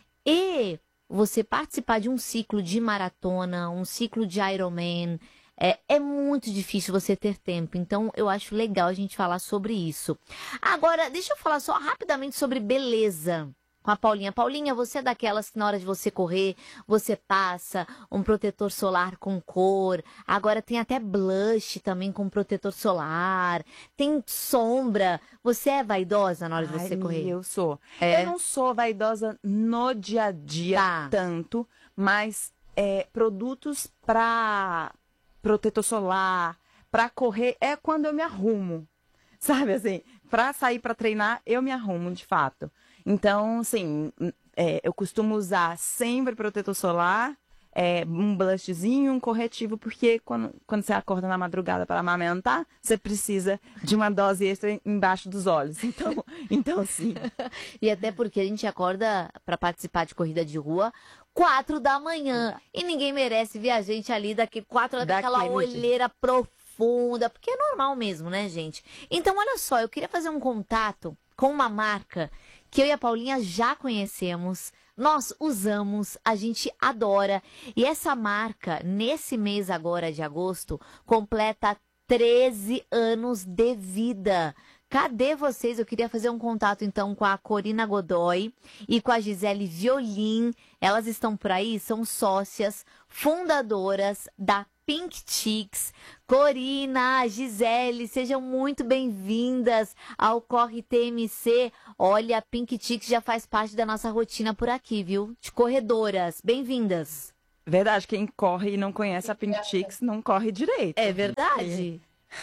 E você participar de um ciclo de maratona, um ciclo de Ironman, é, é muito difícil você ter tempo. Então, eu acho legal a gente falar sobre isso. Agora, deixa eu falar só rapidamente sobre beleza com a Paulinha. Paulinha, você é daquelas que na hora de você correr, você passa um protetor solar com cor. Agora tem até blush também com protetor solar. Tem sombra. Você é vaidosa na hora de você Ai, correr? Eu sou. É? Eu não sou vaidosa no dia a dia Tá. tanto, mas é, produtos para protetor solar, para correr, é quando eu me arrumo. Sabe assim, para sair para treinar, eu me arrumo de fato. Então, assim, é, eu costumo usar sempre protetor solar, é, um blushzinho, um corretivo, porque quando, quando você acorda na madrugada para amamentar, você precisa de uma dose extra embaixo dos olhos. Então, então sim. E até porque a gente acorda para participar de corrida de rua quatro da manhã. E ninguém merece ver a gente ali daqui quatro horas, daquela Daquele olheira profunda. Porque é normal mesmo, né, gente? Então, olha só, eu queria fazer um contato com uma marca que eu e a Paulinha já conhecemos. Nós usamos, a gente adora. E essa marca, nesse mês agora de agosto, completa treze anos de vida. Cadê vocês? Eu queria fazer um contato, então, com a Corina Godoy e com a Gisele Violim. Elas estão por aí, são sócias, fundadoras da Pink Chicks. Corina, Gisele, sejam muito bem-vindas ao Corre T M C. Olha, a Pink Chicks já faz parte da nossa rotina por aqui, viu? De corredoras. Bem-vindas. Verdade, quem corre e não conhece a Pink Chicks não corre direito. É verdade.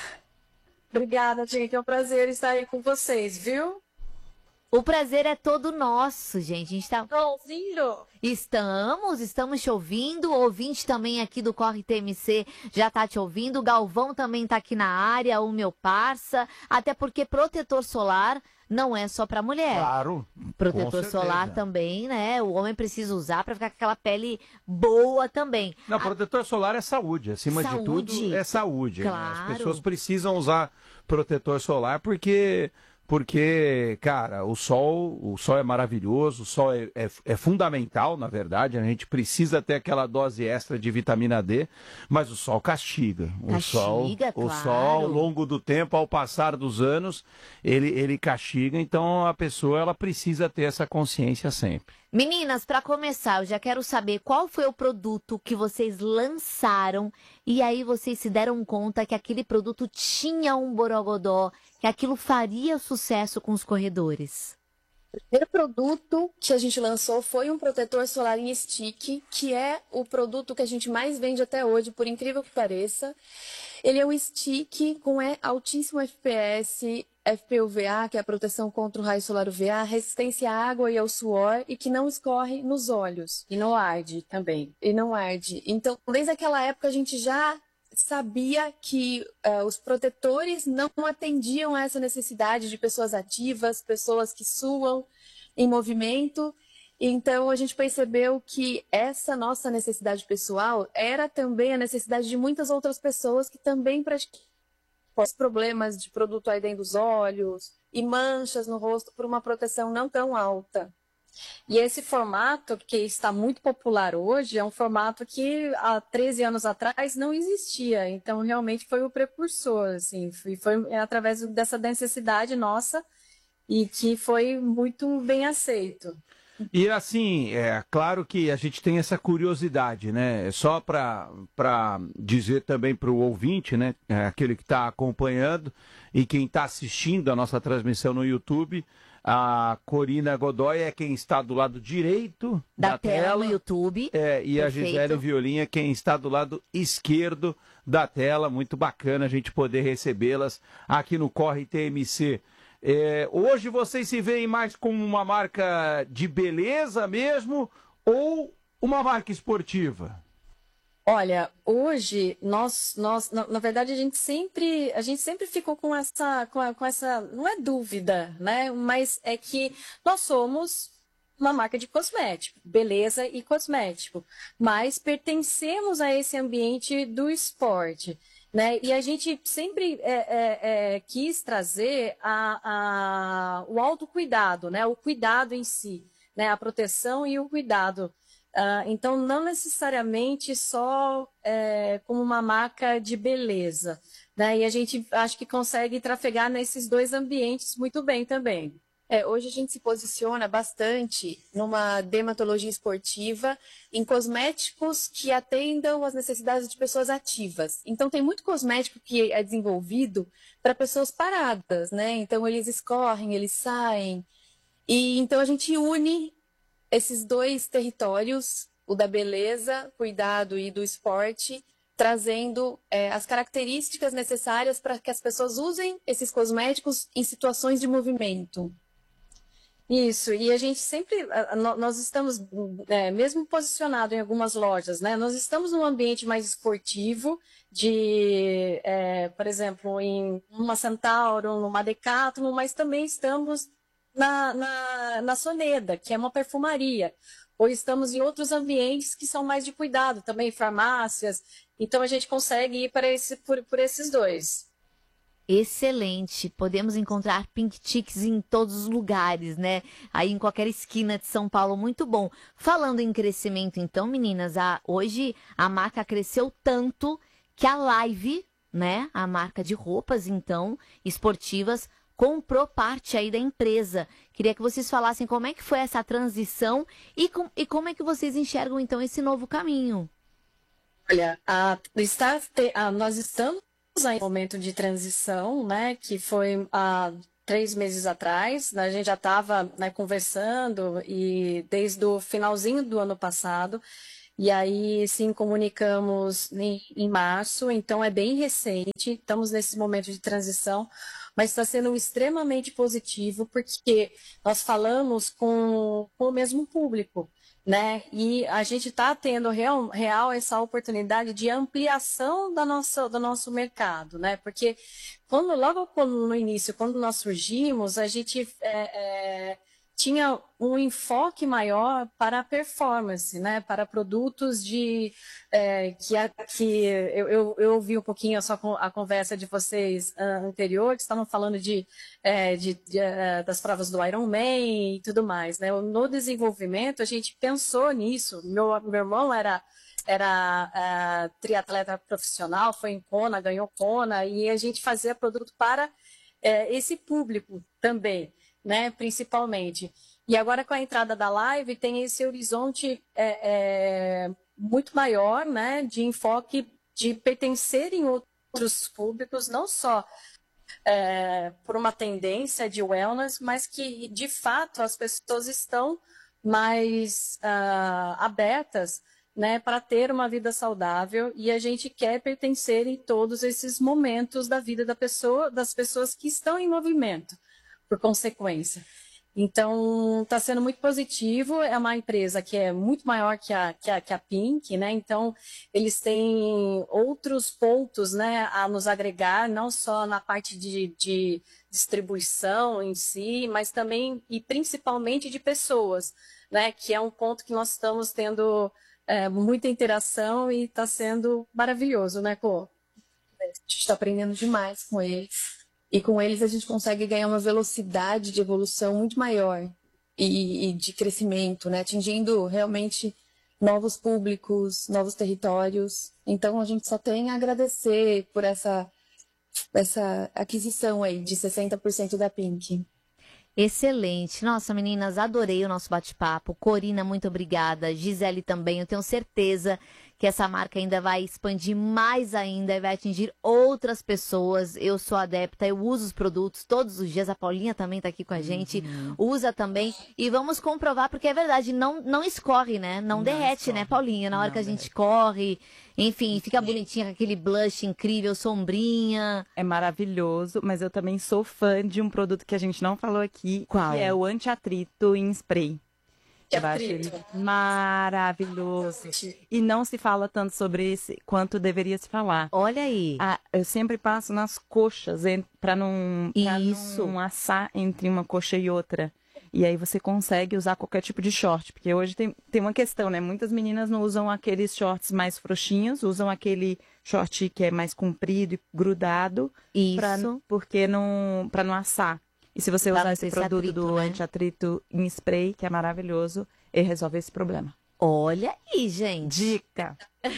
Obrigada, gente. É um prazer estar aí com vocês, viu? O prazer é todo nosso, gente. A gente tá... Tô ouvindo? Estamos, estamos te ouvindo. O ouvinte também aqui do Corre T M C já tá te ouvindo. O Galvão também tá aqui na área, o meu parça. Até porque protetor solar não é só pra mulher. Claro. Protetor solar também, né? O homem precisa usar pra ficar com aquela pele boa também. Não, protetor solar é saúde. Acima Saúde. de tudo, é saúde. Claro. Né? As pessoas precisam usar protetor solar porque... Porque, cara, o sol, o sol é maravilhoso, o sol é, é, é fundamental, na verdade. A gente precisa ter aquela dose extra de vitamina D, mas o sol castiga. O sol, Castiga, o claro. sol, ao longo do tempo, ao passar dos anos, ele, ele castiga. Então, a pessoa ela precisa ter essa consciência sempre. Meninas, para começar, eu já quero saber qual foi o produto que vocês lançaram e aí vocês se deram conta que aquele produto tinha um borogodó, que aquilo faria sucesso com os corredores. O primeiro produto que a gente lançou foi um protetor solar em stick, que é o produto que a gente mais vende até hoje, por incrível que pareça. Ele é um stick com é, altíssimo F P S, F P U V A, que é a proteção contra o raio solar U V A, resistência à água e ao suor, e que não escorre nos olhos. E não arde também. E não arde. Então, desde aquela época, a gente já sabia que uh, os protetores não atendiam a essa necessidade de pessoas ativas, pessoas que suam em movimento. Então, a gente percebeu que essa nossa necessidade pessoal era também a necessidade de muitas outras pessoas que também praticavam problemas de produto ardendo dos olhos e manchas no rosto por uma proteção não tão alta. E esse formato, que está muito popular hoje, é um formato que há treze anos atrás não existia. Então, realmente foi o precursor, assim, foi, foi através dessa necessidade nossa e que foi muito bem aceito. E assim, é claro que a gente tem essa curiosidade, né? Só para dizer também para o ouvinte, né? É, aquele que está acompanhando e quem está assistindo a nossa transmissão no YouTube, a Corina Godoy é quem está do lado direito Da, da, tela, tela no YouTube. É, e Perfeito. a Gisele Violim é quem está do lado esquerdo da tela. Muito bacana a gente poder recebê-las aqui no Corre T M C. É, hoje vocês se veem mais como uma marca de beleza mesmo ou uma marca esportiva? Olha, hoje nós, nós na, na verdade a gente sempre a gente sempre ficou com essa com, a, com essa não é dúvida, né? Mas é que nós somos uma marca de cosmético, beleza e cosmético, mas pertencemos a esse ambiente do esporte. Né? E a gente sempre é, é, é, quis trazer a, a, o autocuidado, né? O cuidado em si, né? A proteção e o cuidado. Uh, então, não necessariamente só é, como uma marca de beleza. Né? E a gente acho que consegue trafegar nesses dois ambientes muito bem também. É, hoje a gente se posiciona bastante numa dermatologia esportiva, em cosméticos que atendam às necessidades de pessoas ativas. Então, tem muito cosmético que é desenvolvido para pessoas paradas, né? Então, eles escorrem, eles saem. E então, a gente une esses dois territórios, o da beleza, cuidado e do esporte, trazendo é, as características necessárias para que as pessoas usem esses cosméticos em situações de movimento. Isso, e a gente sempre, nós estamos, é, mesmo posicionado em algumas lojas, né? Nós estamos num ambiente mais esportivo, de, é, por exemplo, em uma Centauro, numa Decathlon, mas também estamos na, na, na Soneda, que é uma perfumaria, ou estamos em outros ambientes que são mais de cuidado, também farmácias, então a gente consegue ir para esse, por, por esses dois. Excelente, podemos encontrar Pink Chicks em todos os lugares, né? Aí em qualquer esquina de São Paulo, muito bom. Falando em crescimento então, meninas, a, hoje a marca cresceu tanto que a Live né? A marca de roupas, então, esportivas, comprou parte aí da empresa. Queria que vocês falassem como é que foi essa transição e, com, e como é que vocês enxergam, então, esse novo caminho. Olha, a, está, a, nós estamos em um momento de transição, né, que foi há três meses atrás, né, a gente já estava, né, conversando e desde o finalzinho do ano passado, e aí sim comunicamos em, em março, então é bem recente, estamos nesse momento de transição, mas está sendo extremamente positivo porque nós falamos com, com o mesmo público, né? E a gente está tendo real, real essa oportunidade de ampliação da nossa, do nosso mercado, né? Porque quando, logo quando, no início, quando nós surgimos, a gente é, é, tinha um enfoque maior para a performance, né? Para produtos de é, que, a, que eu, eu, eu ouvi um pouquinho só com a conversa de vocês uh, anterior, que estavam falando de, é, de, de uh, das provas do Ironman e tudo mais, né? No desenvolvimento a gente pensou nisso. Meu, meu irmão era era uh, triatleta profissional, foi em Kona, ganhou Kona, e a gente fazia produto para uh, esse público também, né, principalmente. E agora com a entrada da live tem esse horizonte é, é, muito maior, né, de enfoque de pertencer em outros públicos, não só é, por uma tendência de wellness, mas que de fato as pessoas estão mais uh, abertas, né, para ter uma vida saudável, e a gente quer pertencer em todos esses momentos da vida da pessoa, das pessoas que estão em movimento, por consequência. Então, está sendo muito positivo. É uma empresa que é muito maior que a, que a, que a Pink, né? Então, eles têm outros pontos, né, a nos agregar, não só na parte de, de distribuição em si, mas também e principalmente de pessoas, né? Que é um ponto que nós estamos tendo é, muita interação e está sendo maravilhoso, né, Cô? A gente está aprendendo demais com eles. E com eles a gente consegue ganhar uma velocidade de evolução muito maior e, e de crescimento, né? Atingindo realmente novos públicos, novos territórios. Então a gente só tem a agradecer por essa, essa aquisição aí de sessenta por cento da Pink. Excelente. Nossa, meninas, adorei o nosso bate-papo. Corina, muito obrigada. Gisele também. Eu tenho certeza que essa marca ainda vai expandir mais ainda e vai atingir outras pessoas. Eu sou adepta, eu uso os produtos todos os dias. A Paulinha também está aqui com a gente. Uhum. Usa também. E vamos comprovar, porque é verdade, não, não escorre, né? Não, não derrete, escorre. Né, Paulinha? Na hora não que a gente derrete. Corre. Enfim, fica bonitinha com aquele blush incrível, sombrinha. É maravilhoso, mas eu também sou fã de um produto que a gente não falou aqui. Qual? Que é o anti-atrito em spray. Que eu acho ele maravilhoso. E não se fala tanto sobre esse quanto deveria se falar. Olha aí. Ah, eu sempre passo nas coxas para não, pra não assar entre uma coxa e outra. E aí você consegue usar qualquer tipo de short. Porque hoje tem, tem uma questão, né? Muitas meninas não usam aqueles shorts mais frouxinhos, usam aquele short que é mais comprido e grudado. Isso. Pra, porque não, para não assar. E se você usar esse produto atrito, do né? anti-atrito em spray, que é maravilhoso, ele resolve esse problema. Olha aí, gente. Dica.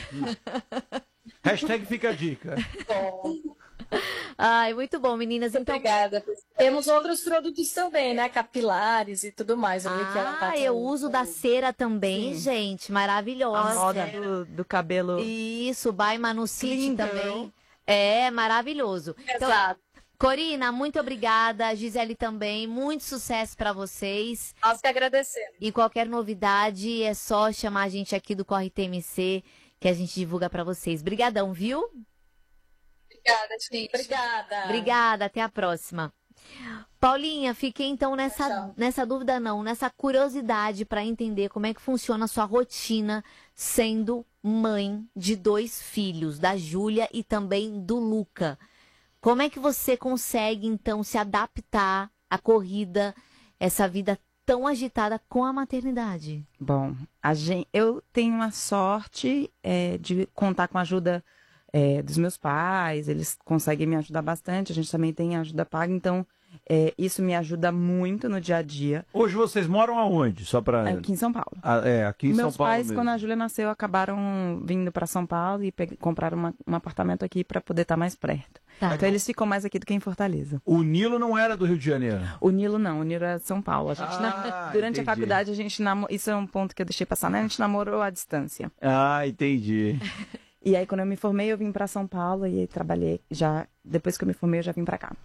Hashtag fica a dica. Bom. Ai, muito bom, meninas. Então... Obrigada. Temos outros produtos também, né? Capilares e tudo mais. Eu ah, que ela tá eu uso da cera também, Sim. gente. Maravilhosa. A moda do, do cabelo. Isso, by Manucci também. É, maravilhoso. Exato. Então, Corina, muito obrigada. Gisele também. Muito sucesso para vocês. Nós que agradecemos. E qualquer novidade é só chamar a gente aqui do Corre T M C, que a gente divulga para vocês. Obrigadão, viu? Obrigada, gente. Obrigada. Obrigada, até a próxima. Paulinha, fiquei então nessa, nessa dúvida não, nessa curiosidade para entender como é que funciona a sua rotina sendo mãe de dois filhos, da Júlia e também do Luca. Como é que você consegue, então, se adaptar à corrida, essa vida tão agitada com a maternidade? Bom, a gente, eu tenho a sorte é, de contar com a ajuda é, dos meus pais, eles conseguem me ajudar bastante, a gente também tem ajuda paga, então É, isso me ajuda muito no dia a dia. Hoje vocês moram aonde? Só pra... Aqui em São Paulo. Ah, é, aqui em Meus São Paulo pais, mesmo. quando a Júlia nasceu, acabaram vindo para São Paulo e pe- compraram uma- um apartamento aqui para poder estar mais perto. Tá. Então eles ficam mais aqui do que em Fortaleza. O Nilo não era do Rio de Janeiro? O Nilo não, o Nilo é de São Paulo. A gente, Ah, na- durante entendi. a faculdade, a gente namorou. Isso é um ponto que eu deixei passar, né? A gente namorou à distância. Ah, entendi. E aí, quando eu me formei, eu vim para São Paulo e aí trabalhei já. Depois que eu me formei, eu já vim para cá.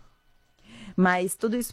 Mas tudo isso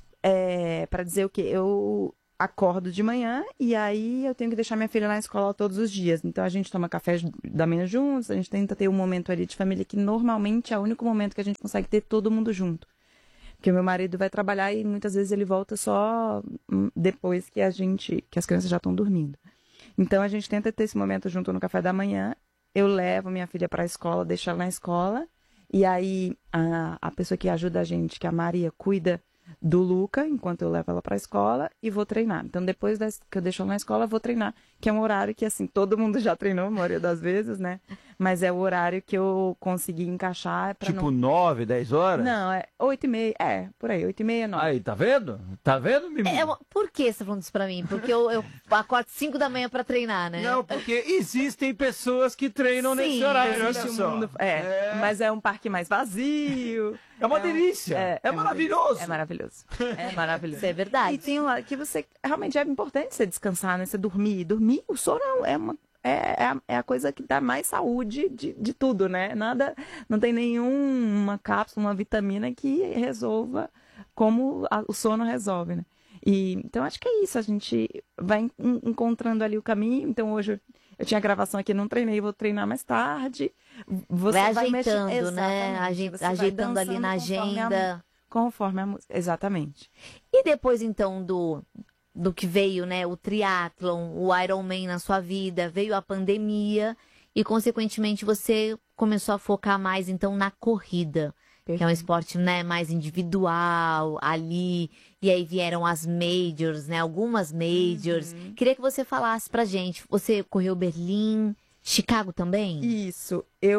é para dizer o quê? Eu acordo de manhã e aí eu tenho que deixar minha filha na escola todos os dias. Então a gente toma café da manhã juntos, a gente tenta ter um momento ali de família que normalmente é o único momento que a gente consegue ter todo mundo junto. Porque meu marido vai trabalhar e muitas vezes ele volta só hum, depois que a gente, que as crianças já estão dormindo. Então a gente tenta ter esse momento junto no café da manhã. Eu levo minha filha para a escola, deixo ela na escola. E aí, a, a pessoa que ajuda a gente, que é a Maria, cuida do Luca, enquanto eu levo ela para a escola e vou treinar. Então, depois das, que eu deixo ela na escola, eu vou treinar. Que é um horário que, assim, todo mundo já treinou, a maioria das vezes, né? Mas é o horário que eu consegui encaixar. Pra Tipo não... nove, dez horas? Não, é oito e meia, é, por aí, oito e meia, nove. Aí, tá vendo? Tá vendo, Mimi? É, uma- por que você tá falando isso pra mim? Porque eu, eu acordo cinco da manhã pra treinar, né? Não, porque existem pessoas que treinam Sim, nesse horário, olha Existe um só. mundo- é, mas é um parque mais vazio. É uma um- delícia. É uma maravilhoso. delícia. É maravilhoso. É maravilhoso. Isso é verdade. E tem um lado que você realmente é importante você descansar, né? Você dormir. Dormir, o sono é uma. É, é, a, é a coisa que dá mais saúde de, de tudo, né? Nada, não tem nenhuma cápsula, uma vitamina que resolva como a- o sono resolve, né? E, então, acho que é isso. A gente vai en- encontrando ali o caminho. Então, hoje eu, eu tinha gravação aqui, não treinei, vou treinar mais tarde. Você vai vai ajeitando, mexer- né? Exatamente. Aje- Você vai ajeitando ali dançando na conforme a agenda. mu- Conforme a música. Exatamente. E depois, então, do, do que veio, né? O triatlon, o Ironman na sua vida, veio a pandemia e, consequentemente, você começou a focar mais, então, na corrida. Que é um esporte, né, mais individual, ali. E aí vieram as majors, né? Algumas majors. Uhum. Queria que você falasse pra gente. Você correu Berlim, Chicago também? Isso.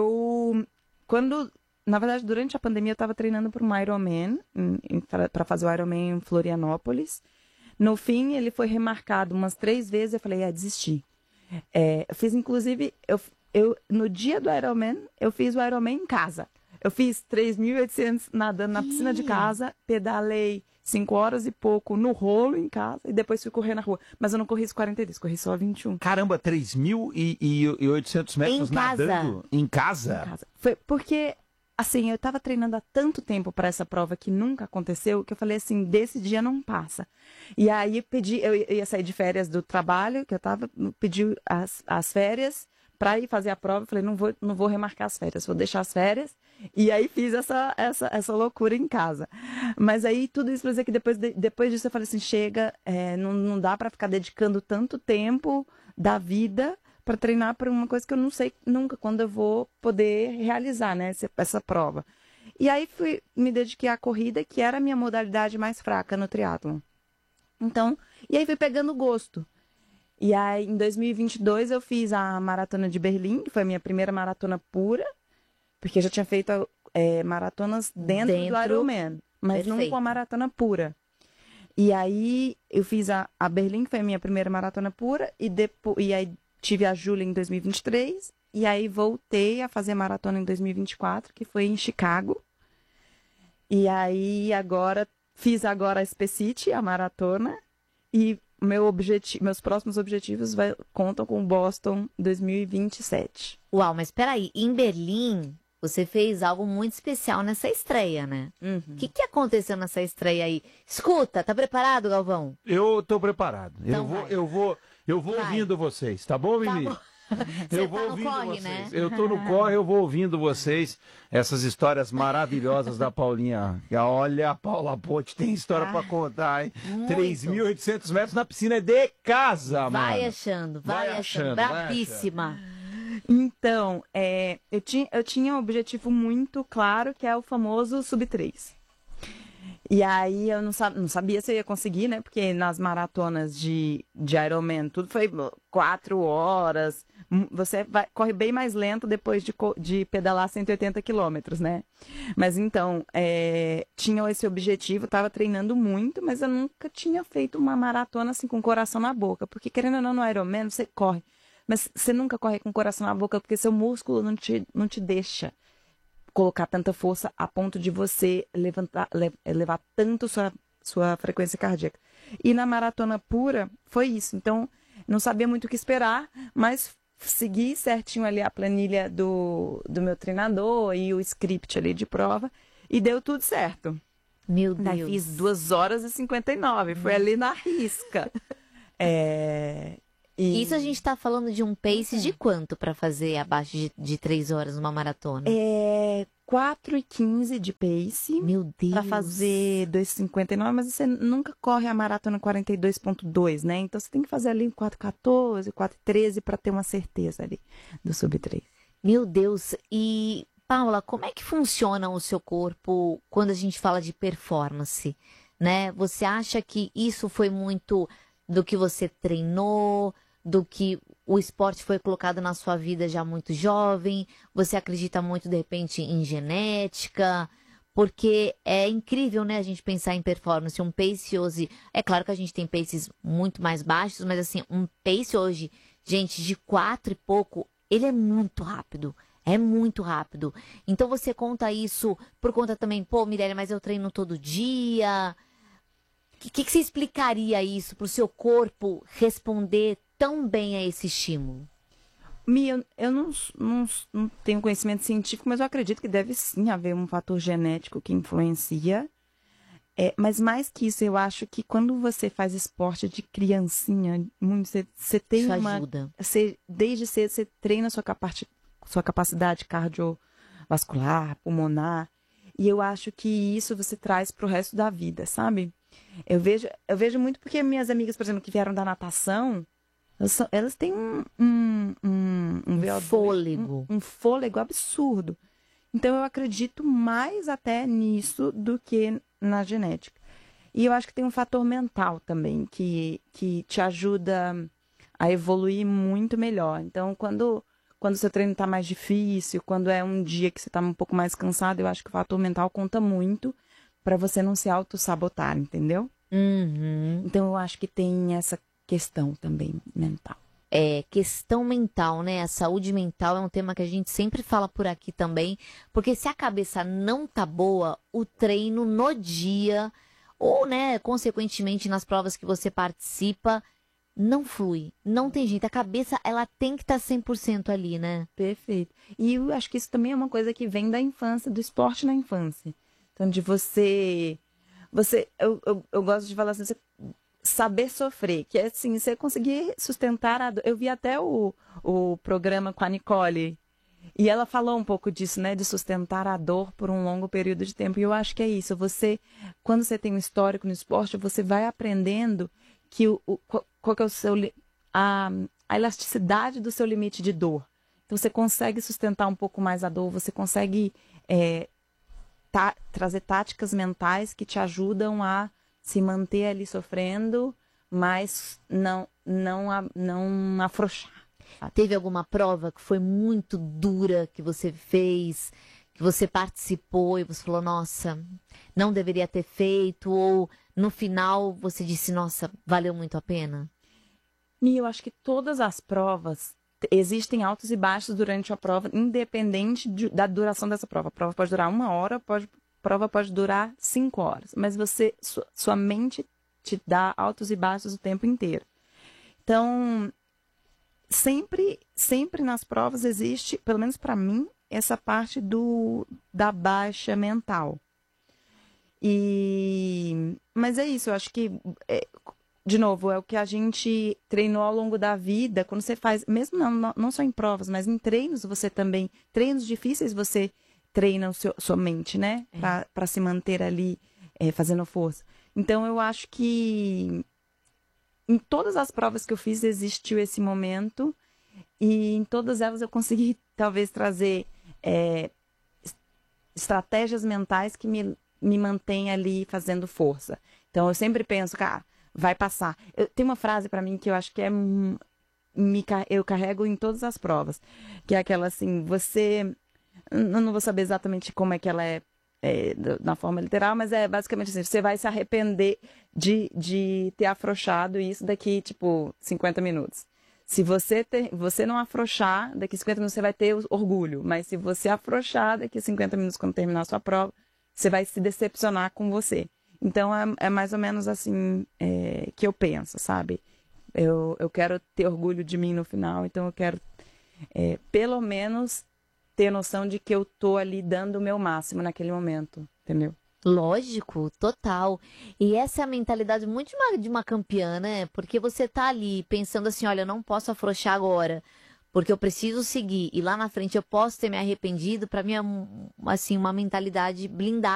Eu. Quando. Na verdade, durante a pandemia, eu estava treinando para um Ironman, para fazer o Ironman em Florianópolis. No fim, ele foi remarcado umas três vezes. Eu falei, ah, desisti. É, eu fiz, inclusive, eu, eu, no dia do Ironman, eu fiz o Ironman em casa. Eu fiz três mil e oitocentos nadando na piscina de casa, pedalei cinco horas e pouco no rolo em casa e depois fui correr na rua. Mas eu não corri os quarenta e dois, corri só vinte e um. Caramba, três mil e oitocentos metros Em casa? nadando? Em casa? Em casa. Foi porque, assim, eu tava treinando há tanto tempo para essa prova que nunca aconteceu, que eu falei assim, desse dia não passa. E aí pedi, eu ia sair de férias do trabalho, que eu tava, pedi as, as férias para ir fazer a prova. Eu falei, não vou, não vou remarcar as férias, vou deixar as férias. E aí fiz essa, essa, essa loucura em casa. Mas aí tudo isso pra dizer que depois, de, depois disso eu falei assim, chega, é, não, não dá para ficar dedicando tanto tempo da vida para treinar para uma coisa que eu não sei nunca quando eu vou poder realizar, né, essa, essa prova. E aí fui, me dediquei à corrida, que era a minha modalidade mais fraca no triatlon. Então, e aí fui pegando gosto. E aí, em dois mil e vinte e dois, eu fiz a Maratona de Berlim, que foi a minha primeira maratona pura, porque eu já tinha feito é, maratonas dentro, Dentro. do Ironman, mas Perfeito. nunca uma maratona pura. E aí, eu fiz a, a Berlim, que foi a minha primeira maratona pura, e, depois, e aí tive a Júlia em dois mil e vinte e três, e aí voltei a fazer maratona em dois mil e vinte e quatro, que foi em Chicago. E aí, agora, fiz agora a Specity, a maratona, e meu objetivo, meus próximos objetivos vai, contam com o Boston dois mil e vinte e sete. Uau, mas peraí, em Berlim, você fez algo muito especial nessa estreia, né? O Uhum. que, que aconteceu nessa estreia aí? Escuta, tá preparado, Galvão? Eu tô preparado. Então eu vou, vai. eu vou, eu vou Vai. ouvindo vocês, tá bom, Tá Mimi? bom. Eu Você vou tá no ouvindo corre, vocês. né? Eu tô no corre, eu vou ouvindo vocês. Essas histórias maravilhosas da Paulinha. Olha, a Paula Ponte tem história pra contar, hein? Muito. três mil e oitocentos metros na piscina de casa, Vai mano. achando, vai, Vai achando. achando, vai Brabíssima. Então, é, eu, tinha, eu tinha um objetivo muito claro, que é o famoso sub três. E aí eu não, sa- não sabia se eu ia conseguir, né? Porque nas maratonas de, de Ironman tudo foi quatro horas, Você vai, corre bem mais lento depois de, de pedalar cento e oitenta quilômetros, né? Mas então, é, tinha esse objetivo, estava treinando muito, mas eu nunca tinha feito uma maratona assim com o coração na boca. Porque, querendo ou não, no Ironman você corre. Mas você nunca corre com o coração na boca porque seu músculo não te, não te deixa colocar tanta força a ponto de você levantar, levar tanto sua, sua frequência cardíaca. E na maratona pura, foi isso. Então, não sabia muito o que esperar, mas segui certinho ali a planilha do, do meu treinador e o script ali de prova, e deu tudo certo. Meu Deus. Daí fiz duas horas e cinquenta e nove, foi ali na risca. É... E... Isso a gente tá falando de um pace de quanto para fazer abaixo de, de três horas numa maratona? É quatro e quinze de pace. Meu Deus. Para fazer dois e cinquenta e nove, mas você nunca corre a maratona quarenta e dois ponto dois, né? Então você tem que fazer ali quatro e quatorze, quatro e treze para ter uma certeza ali do sub três. Meu Deus. E, Paula, como é que funciona o seu corpo quando a gente fala de performance, né? Você acha que isso foi muito do que você treinou, do que o esporte foi colocado na sua vida já muito jovem? Você acredita muito, de repente, em genética? Porque é incrível, né, a gente pensar em performance. Um pace hoje, é claro que a gente tem paces muito mais baixos, mas assim, um pace hoje, gente, de quatro e pouco, ele é muito rápido. É muito rápido. Então você conta isso por conta também, pô, Mirelle, mas eu treino todo dia. O que, que você explicaria isso para o seu corpo responder tão bem a esse estímulo? Mi, eu, eu não, não, não tenho conhecimento científico, mas eu acredito que deve sim haver um fator genético que influencia. É, mas mais que isso, eu acho que quando você faz esporte de criancinha, muito, você, você tem isso uma... ajuda. Você, desde cedo você treina a sua, capaci, sua capacidade cardiovascular, pulmonar. E eu acho que isso você traz para o resto da vida, sabe? Eu vejo, eu vejo muito porque minhas amigas, por exemplo, que vieram da natação, elas, são, elas têm um, um, um, um, um fôlego. Um, um fôlego absurdo. Então eu acredito mais até nisso do que na genética. E eu acho que tem um fator mental também, que, que te ajuda a evoluir muito melhor. Então, quando, quando o seu treino está mais difícil, quando é um dia que você está um pouco mais cansado, eu acho que o fator mental conta muito para você não se auto-sabotar, entendeu? Uhum. Então, eu acho que tem essa questão também mental. É, questão mental, né? A saúde mental é um tema que a gente sempre fala por aqui também, porque se a cabeça não tá boa, o treino no dia, ou, né, consequentemente nas provas que você participa, não flui, não tem jeito. A cabeça, ela tem que estar tá cem por cento ali, né? Perfeito. E eu acho que isso também é uma coisa que vem da infância, do esporte na infância. Então, de você... você eu, eu, eu gosto de falar assim, você saber sofrer, que é assim, você conseguir sustentar a dor. Eu vi até o, o programa com a Nicole, e ela falou um pouco disso, né, de sustentar a dor por um longo período de tempo. E eu acho que é isso. Você, quando você tem um histórico no esporte, você vai aprendendo que o, o, qual que é o seu, a, a elasticidade do seu limite de dor. Então, você consegue sustentar um pouco mais a dor, você consegue... É, Tá, trazer táticas mentais que te ajudam a se manter ali sofrendo, mas não, não, não afrouxar. Teve alguma prova que foi muito dura que você fez, que você participou e você falou, nossa, não deveria ter feito, ou no final você disse, nossa, valeu muito a pena? E eu acho que todas as provas, existem altos e baixos durante a prova, independente de, da duração dessa prova. A prova pode durar uma hora, pode, a prova pode durar cinco horas. Mas você, su, sua mente te dá altos e baixos o tempo inteiro. Então, sempre, sempre nas provas existe, pelo menos para mim, essa parte do, da baixa mental. E, mas é isso, eu acho que... É, de novo, é o que a gente treinou ao longo da vida, quando você faz, mesmo não, não só em provas, mas em treinos, você também, treinos difíceis, você treina o seu, sua mente, né? É. Para se manter ali é, fazendo força. Então, eu acho que em todas as provas que eu fiz, existiu esse momento, e em todas elas eu consegui, talvez, trazer é, estratégias mentais que me, me mantêm ali fazendo força. Então, eu sempre penso, cara, vai passar. Eu, tem uma frase para mim que eu acho que é me, eu carrego em todas as provas. Que é aquela assim, você... Eu não vou saber exatamente como é que ela é, é na forma literal, mas é basicamente assim, você vai se arrepender de, de ter afrouxado isso daqui, tipo, cinquenta minutos. Se você, ter, você não afrouxar, daqui cinquenta minutos você vai ter orgulho, mas se você afrouxar, daqui cinquenta minutos quando terminar a sua prova, você vai se decepcionar com você. Então, é, é mais ou menos assim é, que eu penso, sabe? Eu, eu quero ter orgulho de mim no final, então eu quero, é, pelo menos, ter noção de que eu tô ali dando o meu máximo naquele momento, entendeu? Lógico, total. E essa é a mentalidade muito de uma, de uma campeã, né? Porque você tá ali pensando assim, olha, eu não posso afrouxar agora, porque eu preciso seguir. E lá na frente eu posso ter me arrependido. Para mim é, assim, uma mentalidade blindada.